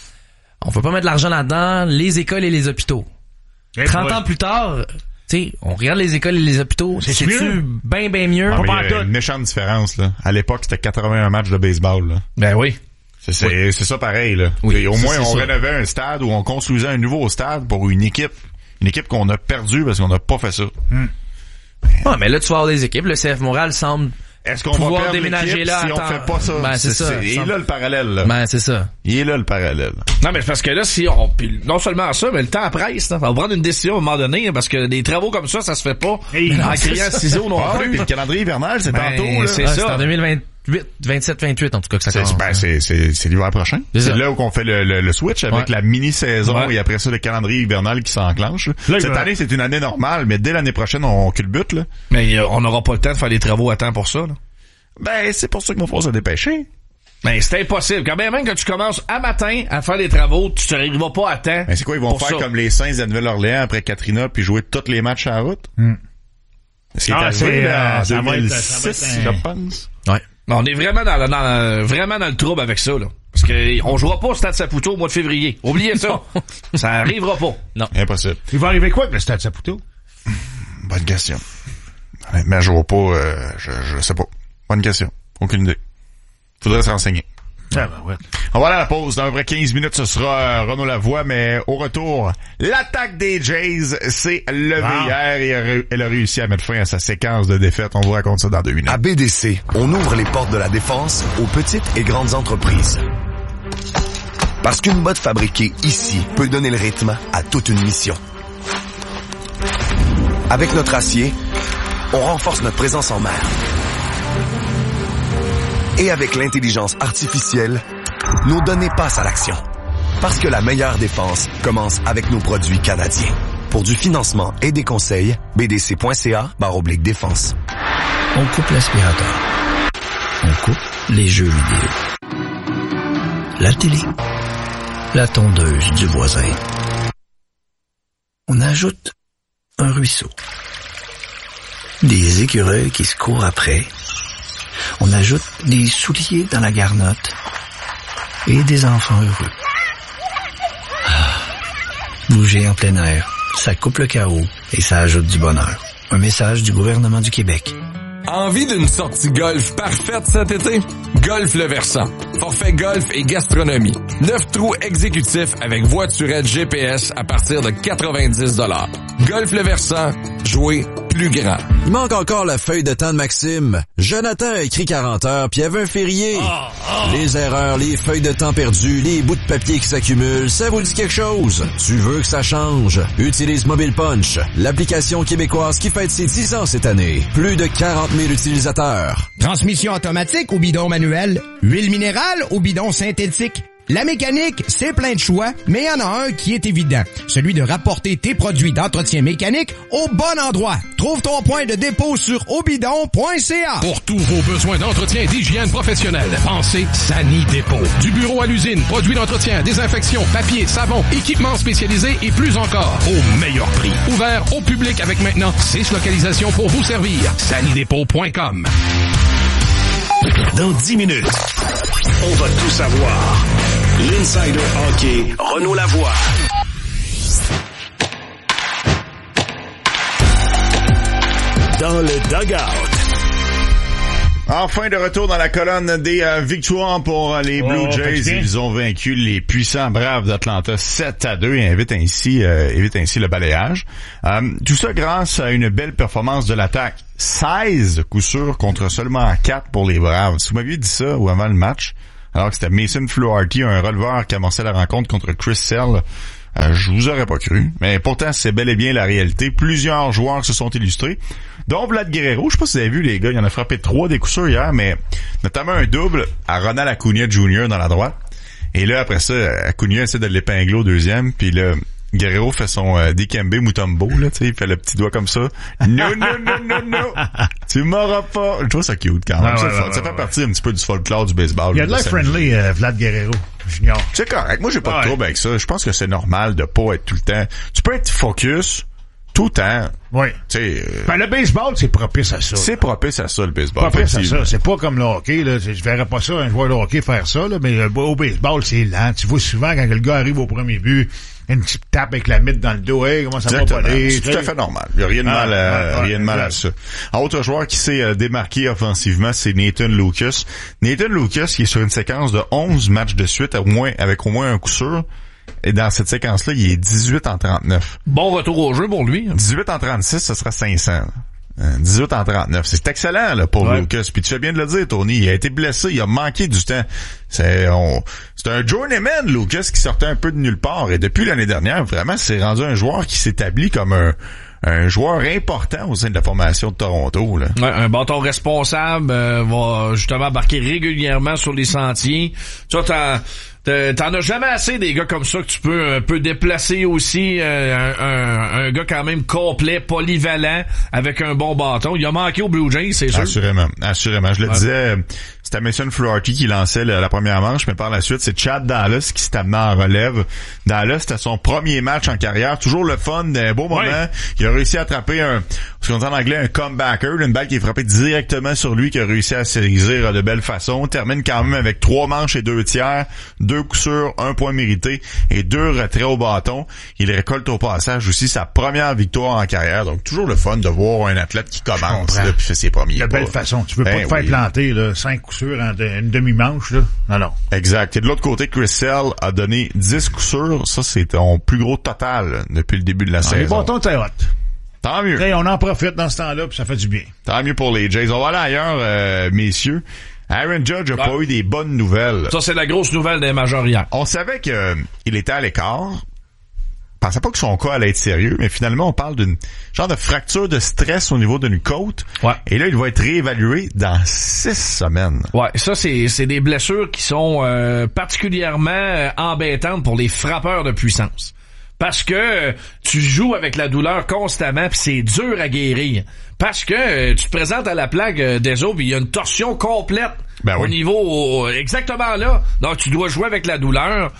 on peut pas mettre de l'argent là-dedans, les écoles et les hôpitaux. 30 ans plus tard, tu sais, on regarde les écoles et les hôpitaux, c'est-tu bien mieux? Il y a une méchante différence, là. À l'époque, c'était 81 matchs de baseball, là. Ben oui. C'est ça pareil, là. Oui, au moins, on rénovait un stade ou on construisait un nouveau stade pour une équipe qu'on a perdue parce qu'on n'a pas fait ça. Mais là, tu vas avoir des équipes. Le CF Montréal semble Est-ce qu'on pouvoir va perdre déménager là si on fait pas ça? Ben, c'est ça. Il est là le parallèle, là. Ben, c'est ça. Il est là le parallèle. Non, mais c'est parce que là, non seulement ça, mais le temps presse, là. On va prendre une décision à un moment donné, parce que des travaux comme ça se fait pas en criant ciseaux non plus. Puis le calendrier hivernal, c'est tantôt, là. C'est ça. C'est en 27-28, en tout cas, que ça commence. C'est l'hiver prochain. C'est là où on fait le switch avec la mini-saison et après ça, le calendrier hivernal qui s'enclenche. Cette année, c'est une année normale, mais dès l'année prochaine, on culbute, là. Mais on n'aura pas le temps de faire des travaux à temps pour ça, là. Ben, c'est pour ça qu'il va falloir se dépêcher. Ben, c'est impossible. Quand même que tu commences à matin à faire des travaux, tu n'arriveras pas à temps. Ben, c'est quoi, ils vont faire comme les Saints de Nouvelle-Orléans après Katrina puis jouer tous les matchs en route? C'est arrivé, là, en 2006, je pense. Ouais. On est vraiment vraiment dans le trouble avec ça, là. Parce que on jouera pas au Stade Saputo au mois de février. Oubliez ça. Ça arrivera pas. Non. Impossible. Il va arriver quoi avec le Stade Saputo? Bonne question. Mais je vois pas, je sais pas. Bonne question. Aucune idée. Faudrait se renseigner. On va aller à la pause. Dans à peu près 15 minutes, ce sera Renaud Lavoie, mais au retour, l'attaque des Jays s'est levée hier et elle a réussi à mettre fin à sa séquence de défaites. On vous raconte ça dans 2 minutes. À BDC, on ouvre les portes de la défense aux petites et grandes entreprises. Parce qu'une botte fabriquée ici peut donner le rythme à toute une mission. Avec notre acier, on renforce notre présence en mer. Et avec l'intelligence artificielle, nos données passent à l'action. Parce que la meilleure défense commence avec nos produits canadiens. Pour du financement et des conseils, bdc.ca/défense. On coupe l'aspirateur. On coupe les jeux vidéo. La télé. La tondeuse du voisin. On ajoute un ruisseau. Des écureuils qui se courent après. On ajoute des souliers dans la garnotte et des enfants heureux. Bouger en plein air, ça coupe le chaos et ça ajoute du bonheur. Un message du gouvernement du Québec. Envie d'une sortie golf parfaite cet été? Golf Le Versant. Forfait golf et gastronomie. 9 trous exécutifs avec voiturette GPS à partir de 90 $. Golf Le Versant. Jouer plus grand. Il manque encore la feuille de temps de Maxime. Jonathan a écrit 40 heures puis il y avait un férié. Les erreurs, les feuilles de temps perdues, les bouts de papier qui s'accumulent, ça vous dit quelque chose? Tu veux que ça change? Utilise Mobile Punch, l'application québécoise qui fête ses 10 ans cette année. Plus de 40 000 utilisateurs. Transmission automatique ou bidon manuel, huile minérale ou bidon synthétique. La mécanique, c'est plein de choix, mais il y en a un qui est évident. Celui de rapporter tes produits d'entretien mécanique au bon endroit. Trouve ton point de dépôt sur obidon.ca. Pour tous vos besoins d'entretien et d'hygiène professionnelle, pensez Sani Dépôt. Du bureau à l'usine, produits d'entretien, désinfection, papier, savon, équipements spécialisés et plus encore, au meilleur prix. Ouvert au public avec maintenant 6 localisations pour vous servir. sanidépôt.com. Dans 10 minutes, on va tout savoir. L'Insider Hockey, Renaud Lavoie. Dans le dugout. Enfin de retour dans la colonne des victoires pour les Blue Jays. Ils ont vaincu les puissants Braves d'Atlanta 7-2 et évite ainsi le balayage. Tout ça grâce à une belle performance de l'attaque. 16 coups sûrs contre seulement 4 pour les Braves. Si vous m'aviez dit ça ou avant le match, alors que c'était Mason Fluharty, un releveur qui amorçait la rencontre contre Chris Sale, je vous aurais pas cru. Mais pourtant, c'est bel et bien la réalité. Plusieurs joueurs se sont illustrés, dont Vlad Guerrero. Je sais pas si vous avez vu, les gars, il en a frappé 3 des coups sûrs hier, mais notamment un double à Ronald Acuna Jr. dans la droite. Et là, après ça, Acuna essaie de l'épingler au deuxième, puis là, Guerrero fait son Dikembe Mutombo, là, tu sais, il fait le petit doigt comme ça. Non, tu m'auras pas. Je trouve ça cute quand même. Ça fait partie un petit peu du folklore du baseball. Il a de l'air friendly, Vlad Guerrero. Junior. C'est correct. Moi, j'ai pas de trouble avec ça. Je pense que c'est normal de pas être tout le temps. Tu peux être focus tout le temps. Oui. Le baseball, c'est propice à ça. C'est propice à ça, le baseball. Propice à ça. C'est pas comme le hockey, là. Je verrais pas ça, un joueur de hockey faire ça, là, mais au baseball, c'est lent. Tu vois souvent quand le gars arrive au premier but, une petite tape avec la mythe dans le dos. Hey, comment ça va pas aller? C'est tout à fait normal. Il y a rien de mal à ça. Un autre joueur qui s'est démarqué offensivement, c'est Nathan Lucas. Nathan Lucas, qui est sur une séquence de 11 matchs de suite, avec au moins un coup sûr. Et dans cette séquence-là, il est 18 en 39. Bon retour au jeu pour lui. 18 en 36, ce sera 500. 18 en 39. C'est excellent là pour Lucas. Puis tu fais bien de le dire, Tony. Il a été blessé, il a manqué du temps. C'est un journeyman, Lucas, qui sortait un peu de nulle part. Et depuis l'année dernière, vraiment, c'est rendu un joueur qui s'établit comme un joueur important au sein de la formation de Toronto. Là. Ouais, un bâton responsable va justement embarquer régulièrement sur les sentiers. Tu vois, t'en as jamais assez des gars comme ça que tu peux un peu déplacer aussi. Un gars quand même complet, polyvalent, avec un bon bâton. Il a manqué au Blue Jays, c'est sûr. Assurément. Je le disais, c'était Mason Flaherty qui lançait la première manche, mais par la suite, c'est Chad Dallas qui s'est amené en relève. Dallas, c'était son premier match en carrière. Toujours le fun, un beau moment. Ouais. Il a réussi à attraper ce qu'on dit en anglais, un comebacker, une balle qui est frappée directement sur lui, qui a réussi à saisir de belle façon. Termine quand même avec 3 manches et 2 tiers, 2 coups sûrs, 1 point mérité et 2 retraits au bâton. Il récolte au passage aussi sa première victoire en carrière. Donc, toujours le fun de voir un athlète qui commence, là, puis fait ses premiers pas. De belle façon. Tu veux pas te faire planter, là, 5 coups sûrs en une demi-manche, là. Non. Exact. Et de l'autre côté, Chris Sale a donné 10 coups sûrs. Ça, c'est ton plus gros total, là, depuis le début de la saison. Les bâtons, c'est hot. Tant mieux. Et on en profite dans ce temps-là, puis ça fait du bien. Tant mieux pour les Jays. On va aller ailleurs, messieurs. Aaron Judge a pas eu des bonnes nouvelles. Ça, c'est la grosse nouvelle des majors hier. On savait qu'il était à l'écart. Je pensais pas que son cas allait être sérieux, mais finalement, on parle d'une genre de fracture de stress au niveau d'une côte. Ouais. Et là, il va être réévalué dans 6 semaines. Ouais, ça, c'est des blessures qui sont particulièrement embêtantes pour les frappeurs de puissance. Parce que tu joues avec la douleur constamment, puis c'est dur à guérir. Parce que tu te présentes à la plaque des os, puis il y a une torsion complète au niveau exactement là. Donc tu dois jouer avec la douleur.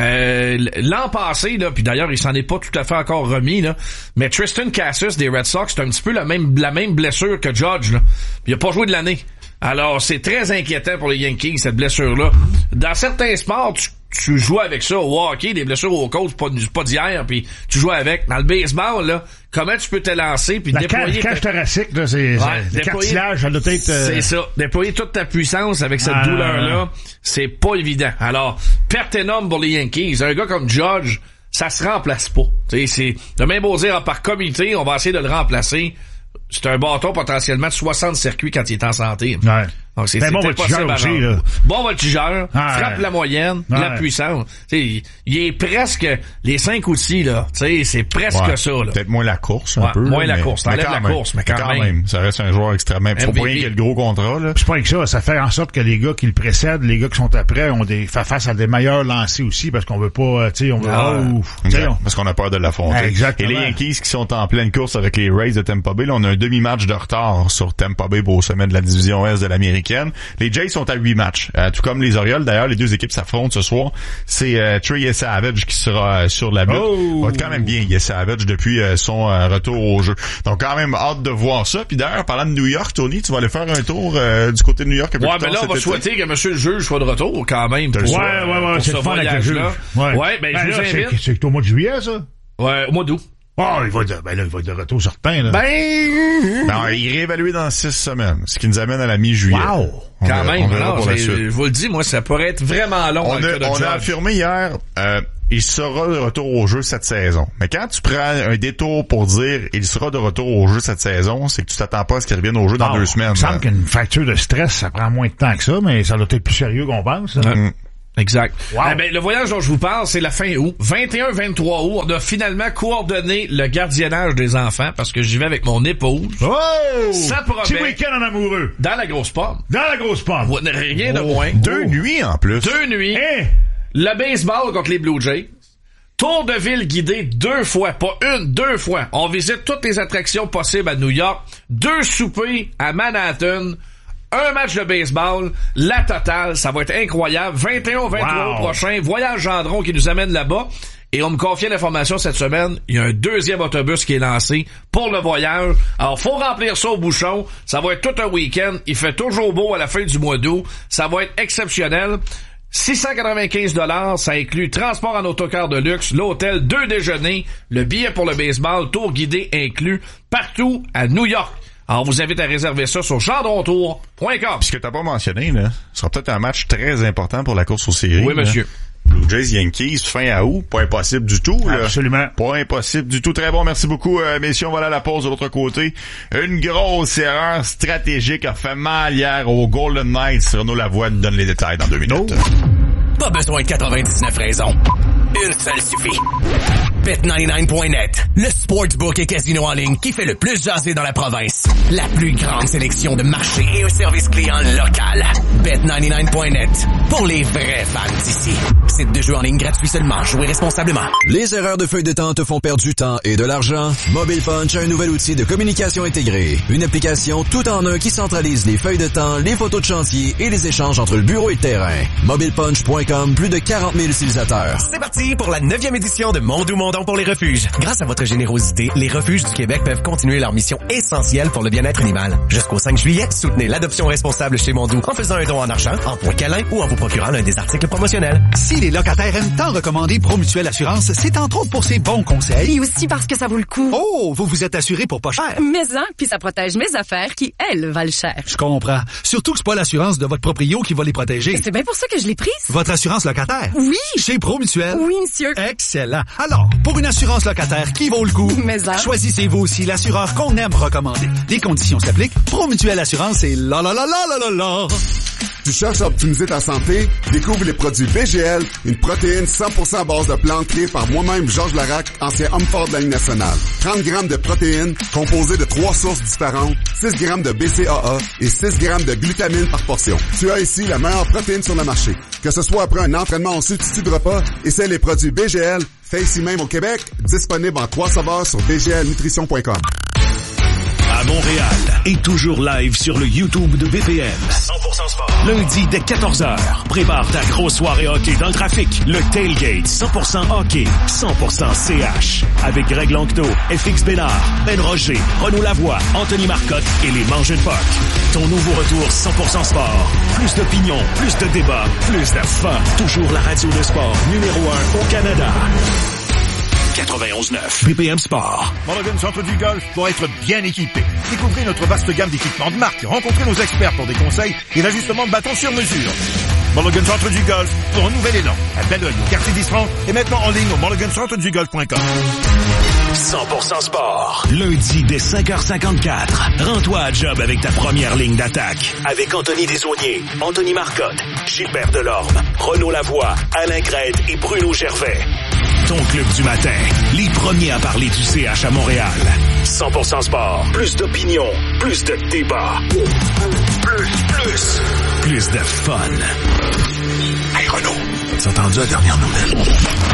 L'an passé, là, puis d'ailleurs il s'en est pas tout à fait encore remis, là, mais Tristan Cassis des Red Sox, c'est un petit peu la même blessure que Judge, là. Puis il a pas joué de l'année. Alors c'est très inquiétant pour les Yankees, cette blessure-là. Dans certains sports, tu joues avec ça au hockey, des blessures aux côtes, pas d'hier, puis tu joues avec. Dans le baseball, là, comment tu peux te lancer puis déployer... La cage thoracique, là, c'est le cartilage, ça doit être... C'est ça. Déployer toute ta puissance avec cette douleur-là, c'est pas évident. Alors, perte énorme pour les Yankees. Un gars comme Judge, ça se remplace pas. Tu sais, c'est de même beau dire, par comité, on va essayer de le remplacer. C'est un bâton potentiellement de 60 circuits quand il est en santé. Ouais. Donc c'est bon voltigeur aussi, là. Bon voltigeur, frappe la moyenne, la puissance. T'sais, il est presque les 5 outils, là. T'sais, c'est presque ça, là. Peut-être moins la course, un peu. Moins la course. T'enlèves la course, mais quand même. Ça reste un joueur extrêmement... Faut pas rien qu'il y ait le gros contrat, là. C'est pas que ça. Ça fait en sorte que les gars qui le précèdent, les gars qui sont après, ont fait face à des meilleurs lancers aussi, parce qu'on veut pas, parce qu'on a peur de l'affronter. Exactement. Et les Yankees qui sont en pleine course avec les Rays de Tampa Bay, là, on a un demi-match de retard sur Tampa Bay au sommet de la division Est de l'Amérique. Les Jays sont à 8 matchs. Tout comme les Orioles, d'ailleurs, les deux équipes s'affrontent ce soir. C'est Trey Savage qui sera sur la butte. Va être quand même bien, Savage, depuis son retour au jeu. Donc, quand même, hâte de voir ça. Puis d'ailleurs, parlant de New York, Tony, tu vas aller faire un tour du côté de New York. Ouais, mais là, on va souhaiter que monsieur le juge soit de retour, quand même. Pour c'est ce voyage-là. Ouais, ben, je vous invite. C'est au mois de juillet, ça? Ouais, au mois d'août. Il va être de retour certain, là. Non, il est réévalué dans 6 semaines, ce qui nous amène à la mi-juillet. Wow! Quand même, je vous le dis, moi, ça pourrait être vraiment long. On a affirmé hier, il sera de retour au jeu cette saison. Mais quand tu prends un détour pour dire il sera de retour au jeu cette saison, c'est que tu t'attends pas à ce qu'il revienne au jeu dans 2 semaines. Il me semble qu'une fracture de stress, ça prend moins de temps que ça, mais ça doit être plus sérieux qu'on pense. Exact. Wow. Le voyage dont je vous parle, c'est la fin août. 21-23 août, on a finalement coordonné le gardiennage des enfants parce que j'y vais avec mon épouse. Oh! Ça promet. Petit week-end en amoureux. Dans la grosse pomme. Dans la grosse pomme. Rien de moins. 2 nuits en plus. 2 nuits. Le baseball contre les Blue Jays. Tour de ville guidé 2 fois, pas 1, 2 fois. On visite toutes les attractions possibles à New York, 2 soupers à Manhattan, un match de baseball, la totale, ça va être incroyable. 21-23 prochain, voyage Gendron qui nous amène là-bas. Et on me confiait l'information cette semaine, il y a un 2e autobus qui est lancé pour le voyage. Alors, faut remplir ça au bouchon. Ça va être tout un week-end. Il fait toujours beau à la fin du mois d'août. Ça va être exceptionnel. 695$, ça inclut transport en autocar de luxe, l'hôtel, 2 déjeuners, le billet pour le baseball, tour guidé inclus, partout à New York. Alors, on vous invite à réserver ça sur gendrontour.com. Puis ce que t'as pas mentionné, là, ce sera peut-être un match très important pour la course aux séries. Oui, monsieur. Blue Jays Yankees, fin à août, pas impossible du tout. Là. Absolument. Pas impossible du tout. Très bon, merci beaucoup, messieurs. On va aller à la pause de l'autre côté. Une grosse erreur stratégique a fait mal hier aux Golden Knights. Renaud Lavoie nous donne les détails dans 2 minutes. Pas besoin de 99 raisons. Une seule suffit. Bet99.net, le sportsbook et casino en ligne qui fait le plus jaser dans la province. La plus grande sélection de marchés et un service client local. Bet99.net, pour les vrais fans d'ici. Site de jeu en ligne gratuit seulement. Jouez responsablement. Les erreurs de feuille de temps te font perdre du temps et de l'argent? Mobile Punch a un nouvel outil de communication intégré. Une application tout en un qui centralise les feuilles de temps, les photos de chantier et les échanges entre le bureau et le terrain. MobilePunch.com, plus de 40 000 utilisateurs. C'est parti pour la 9e édition de Mondou Mondon pour les refuges. Grâce à votre générosité, les refuges du Québec peuvent continuer leur mission essentielle pour le bien-être animal. Jusqu'au 5 juillet, soutenez l'adoption responsable chez Mondou en faisant un don en argent, en points câlins ou en vous procurant l'un des articles promotionnels. Si les locataires aiment tant recommander Promutuelle Assurance, c'est entre autres pour ses bons conseils. Et aussi parce que ça vaut le coup. Oh, vous vous êtes assuré pour pas cher. Mais puis ça protège mes affaires qui, elles, valent cher. Je comprends. Surtout que c'est pas l'assurance de votre proprio qui va les protéger. C'est bien pour ça que je l'ai prise. Votre assurance locataire? Oui. Chez Promutuelle? Oui, monsieur. Excellent. Alors, pour une assurance locataire qui vaut le coup, choisissez-vous aussi l'assureur qu'on aime recommander. Les conditions s'appliquent. Promutuelle Assurance et la. Tu cherches à optimiser ta santé? Découvre les produits BGL, une protéine 100% à base de plantes créée par moi-même, Georges Larac, ancien homme fort de la Ligue nationale. 30 grammes de protéines composées de 3 sources différentes, 6 grammes de BCAA et 6 grammes de glutamine par portion. Tu as ici la meilleure protéine sur le marché. Que ce soit après un entraînement en substitut de repas, essaie les produits BGL, fait ici même au Québec, disponible en 3 saveurs sur bglnutrition.com. À Montréal et toujours live sur le YouTube de BPM. 100% sport. Lundi dès 14h. Prépare ta grosse soirée hockey dans le trafic. Le Tailgate 100% hockey, 100% CH. Avec Greg Lanctot, FX Bénard, Ben Roger, Renaud Lavoie, Anthony Marcotte et les Mangeux de Puck. Ton nouveau retour 100% sport. Plus d'opinion, plus de débats, plus de fun. Toujours la radio de sport numéro 1 au Canada. 91.9 BPM Sport. Mulligan Centre du Golf doit être bien équipé. Découvrez notre vaste gamme d'équipements de marque. Rencontrez nos experts pour des conseils et l'ajustement de bâtons sur mesure. Mulligan Centre du Golf pour un nouvel élan. À Belleuil, au quartier d'Isran et maintenant en ligne au mulligancentredugolf.com. 100% sport. Lundi dès 5h54. Rends-toi à job avec ta première ligne d'attaque. Avec Anthony Desaulniers, Anthony Marcotte, Gilbert Delorme, Renaud Lavoie, Alain Crête et Bruno Gervais. Ton club du matin. Les premiers à parler du CH à Montréal. 100% sport. Plus d'opinion. Plus de débat. Plus de fun. Hey Renaud, t'as entendu la dernière nouvelle?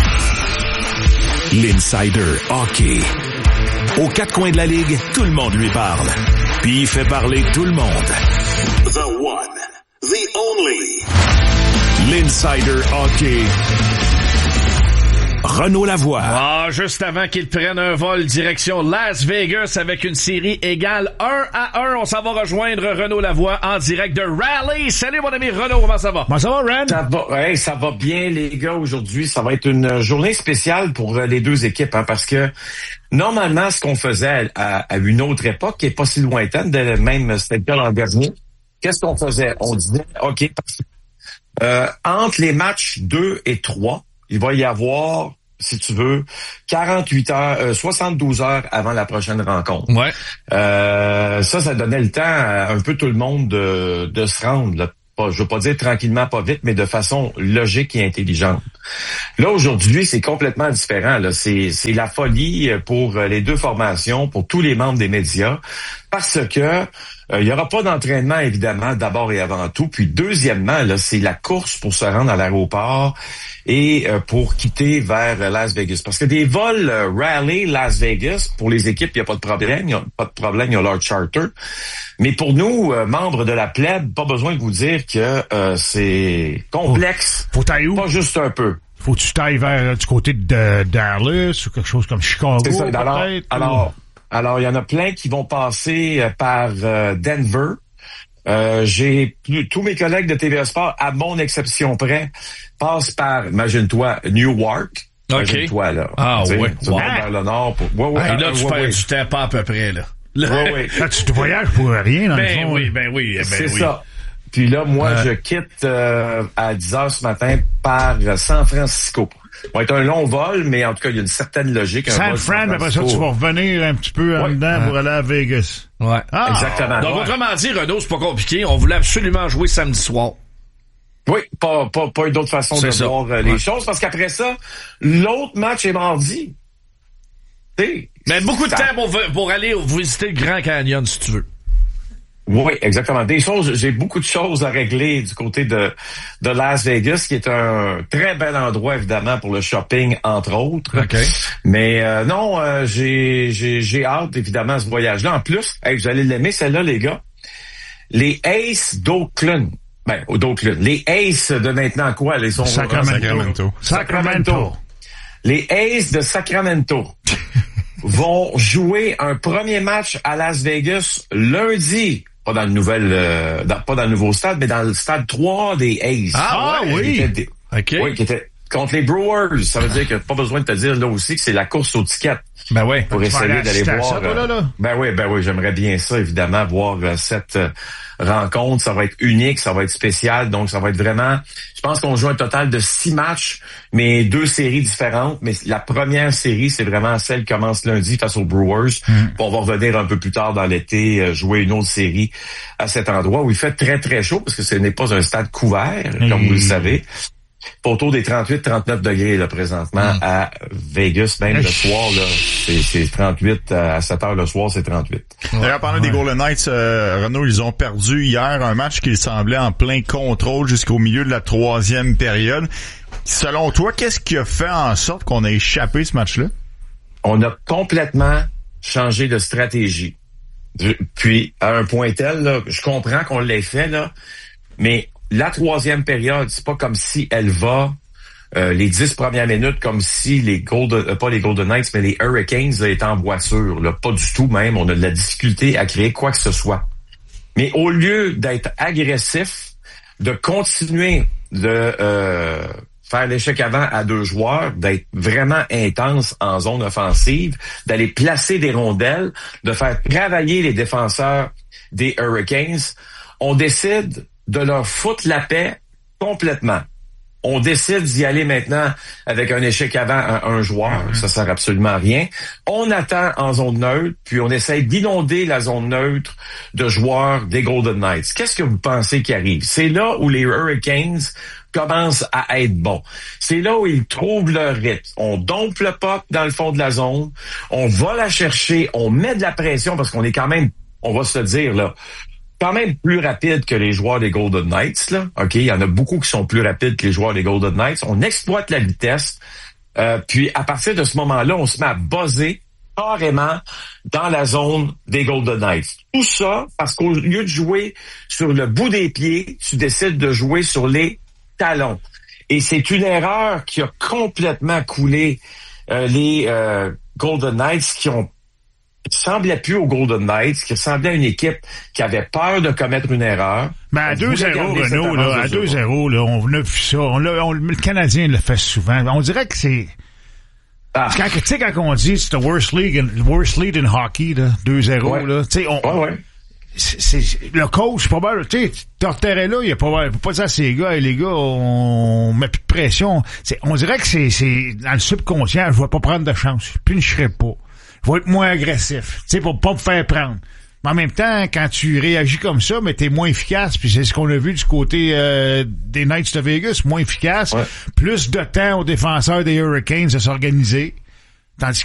L'Insider Hockey. Aux 4 coins de la ligue, tout le monde lui parle. Puis il fait parler tout le monde. The one. The only. L'Insider Hockey. Renaud Lavoie. Ah, juste avant qu'il prenne un vol direction Las Vegas avec une série égale 1-1, on s'en va rejoindre Renaud Lavoie en direct de Raleigh. Salut mon ami Renaud, comment ça va? Comment ça va, Ren? Ça va bien les gars aujourd'hui. Ça va être une journée spéciale pour les deux équipes, hein, parce que normalement, ce qu'on faisait à une autre époque, qui est pas si lointaine, même c'était le cas l'an dernier, qu'est-ce qu'on faisait? On disait, OK, entre les matchs 2 et 3, il va y avoir, si tu veux, 48 heures, 72 heures avant la prochaine rencontre. Ouais. Ça donnait le temps à un peu tout le monde de se rendre, là. Je veux pas dire tranquillement, pas vite, mais de façon logique et intelligente. Là, aujourd'hui, c'est complètement différent, là. C'est la folie pour les deux formations, pour tous les membres des médias. Parce que il y aura pas d'entraînement, évidemment, d'abord et avant tout. Puis deuxièmement, là, c'est la course pour se rendre à l'aéroport et pour quitter vers Las Vegas. Parce que des vols Raleigh, Las Vegas, pour les équipes, il n'y a pas de problème. Il y a leur charter. Mais pour nous, membres de la plèbe, pas besoin de vous dire que c'est complexe. Faut t'ailler où? Pas juste un peu. Faut que tu t'ailles vers du côté de Dallas ou quelque chose comme Chicago, c'est ça. peut-être? Alors, il y en a plein qui vont passer par Denver. J'ai tous mes collègues de TVA Sport, à mon exception près, passent par, imagine-toi, Newark. OK. Imagine-toi, là. Ah, tu ouais. vas vers le nord. Là, tu perds du temps pas à peu près, là. Ouais. Là, tu te voyages pour rien, dans le fond. Ben oui. C'est ça. Puis là, moi, je quitte à 10h ce matin par San Francisco. Ça va être un long vol, mais en tout cas, il y a une certaine logique. San Fran, après ça, tu vas revenir un petit peu en dedans pour aller à Vegas. Ouais. Exactement. Donc, autrement dit, Renaud, c'est pas compliqué. On voulait absolument jouer samedi soir. Oui, pas une autre façon de voir les choses, parce qu'après ça, l'autre match est mardi. Mais beaucoup de temps pour aller visiter le Grand Canyon, si tu veux. Oui, exactement. J'ai beaucoup de choses à régler du côté de Las Vegas, qui est un très bel endroit, évidemment, pour le shopping, entre autres. Okay. Mais j'ai hâte, évidemment, à ce voyage-là. En plus, vous allez l'aimer, celle-là, les gars. Les Aces d'Oakland. D'Oakland. Les Aces de maintenant quoi? Les Sacramento. Les Aces de Sacramento vont jouer un premier match à Las Vegas lundi. Pas dans le nouveau stade, mais dans le stade 3 des Aces. Ah oui! Oui, qui était contre les Brewers. Ça veut dire que pas besoin de te dire là aussi que c'est la course aux tickets. Ben oui. Pour essayer d'aller voir. Ben oui, j'aimerais bien ça, évidemment, voir cette rencontre. Ça va être unique, ça va être spécial. Donc, ça va être vraiment... Je pense qu'on joue un total de 6 matchs, mais 2 séries différentes. Mais la première série, c'est vraiment celle qui commence lundi face aux Brewers. On va revenir un peu plus tard dans l'été, jouer une autre série à cet endroit où il fait très, très chaud, parce que ce n'est pas un stade couvert, comme vous le savez. Pas autour des 38-39 degrés là, présentement à Vegas. Même le soir, là, c'est 38. À 7 heures le soir, c'est 38. D'ailleurs, pendant des Golden Knights, Renaud, ils ont perdu hier un match qui semblait en plein contrôle jusqu'au milieu de la 3e période. Selon toi, qu'est-ce qui a fait en sorte qu'on a échappé ce match-là? On a complètement changé de stratégie. Puis, à un point tel, là, je comprends qu'on l'ait fait, là, mais la 3e période, c'est pas comme si elle va les 10 premières minutes comme si pas les Golden Knights, mais les Hurricanes étaient en voiture. Là. Pas du tout même. On a de la difficulté à créer quoi que ce soit. Mais au lieu d'être agressif, de continuer de faire l'échec avant à 2 joueurs, d'être vraiment intense en zone offensive, d'aller placer des rondelles, de faire travailler les défenseurs des Hurricanes, on décide de leur foutre la paix complètement. On décide d'y aller maintenant avec un échec avant à un joueur. Ça sert absolument à rien. On attend en zone neutre, puis on essaie d'inonder la zone neutre de joueurs des Golden Knights. Qu'est-ce que vous pensez qui arrive? C'est là où les Hurricanes commencent à être bons. C'est là où ils trouvent leur rythme. On dompe le puck dans le fond de la zone. On va la chercher. On met de la pression parce qu'on est quand même, on va se le dire, là, quand même plus rapide que les joueurs des Golden Knights, là. OK, il y en a beaucoup qui sont plus rapides que les joueurs des Golden Knights. On exploite la vitesse. Puis, à partir de ce moment-là, on se met à buzzer carrément dans la zone des Golden Knights. Tout ça parce qu'au lieu de jouer sur le bout des pieds, tu décides de jouer sur les talons. Et c'est une erreur qui a complètement coulé les Golden Knights qui ressemblait plus aux Golden Knights, qui ressemblait à une équipe qui avait peur de commettre une erreur. Mais à 2-0, Renaud, là, à 2-0, là, on a vu ça. Le Canadien le fait souvent. On dirait que c'est... Quand on dit c'est the worst league in hockey, là, 2-0, là, tu sais, c'est le coach, pas mal, tu sais, Tortorella, il peut pas dire à ces gars, les gars, on met plus de pression. On dirait que c'est dans le subconscient, je vais pas prendre de chance. Puis je serai pas. Je vais être moins agressif, tu sais, pour pas me faire prendre. Mais en même temps, quand tu réagis comme ça, mais t'es moins efficace, puis c'est ce qu'on a vu du côté des Knights de Vegas, moins efficace, plus de temps aux défenseurs des Hurricanes de s'organiser. Tandis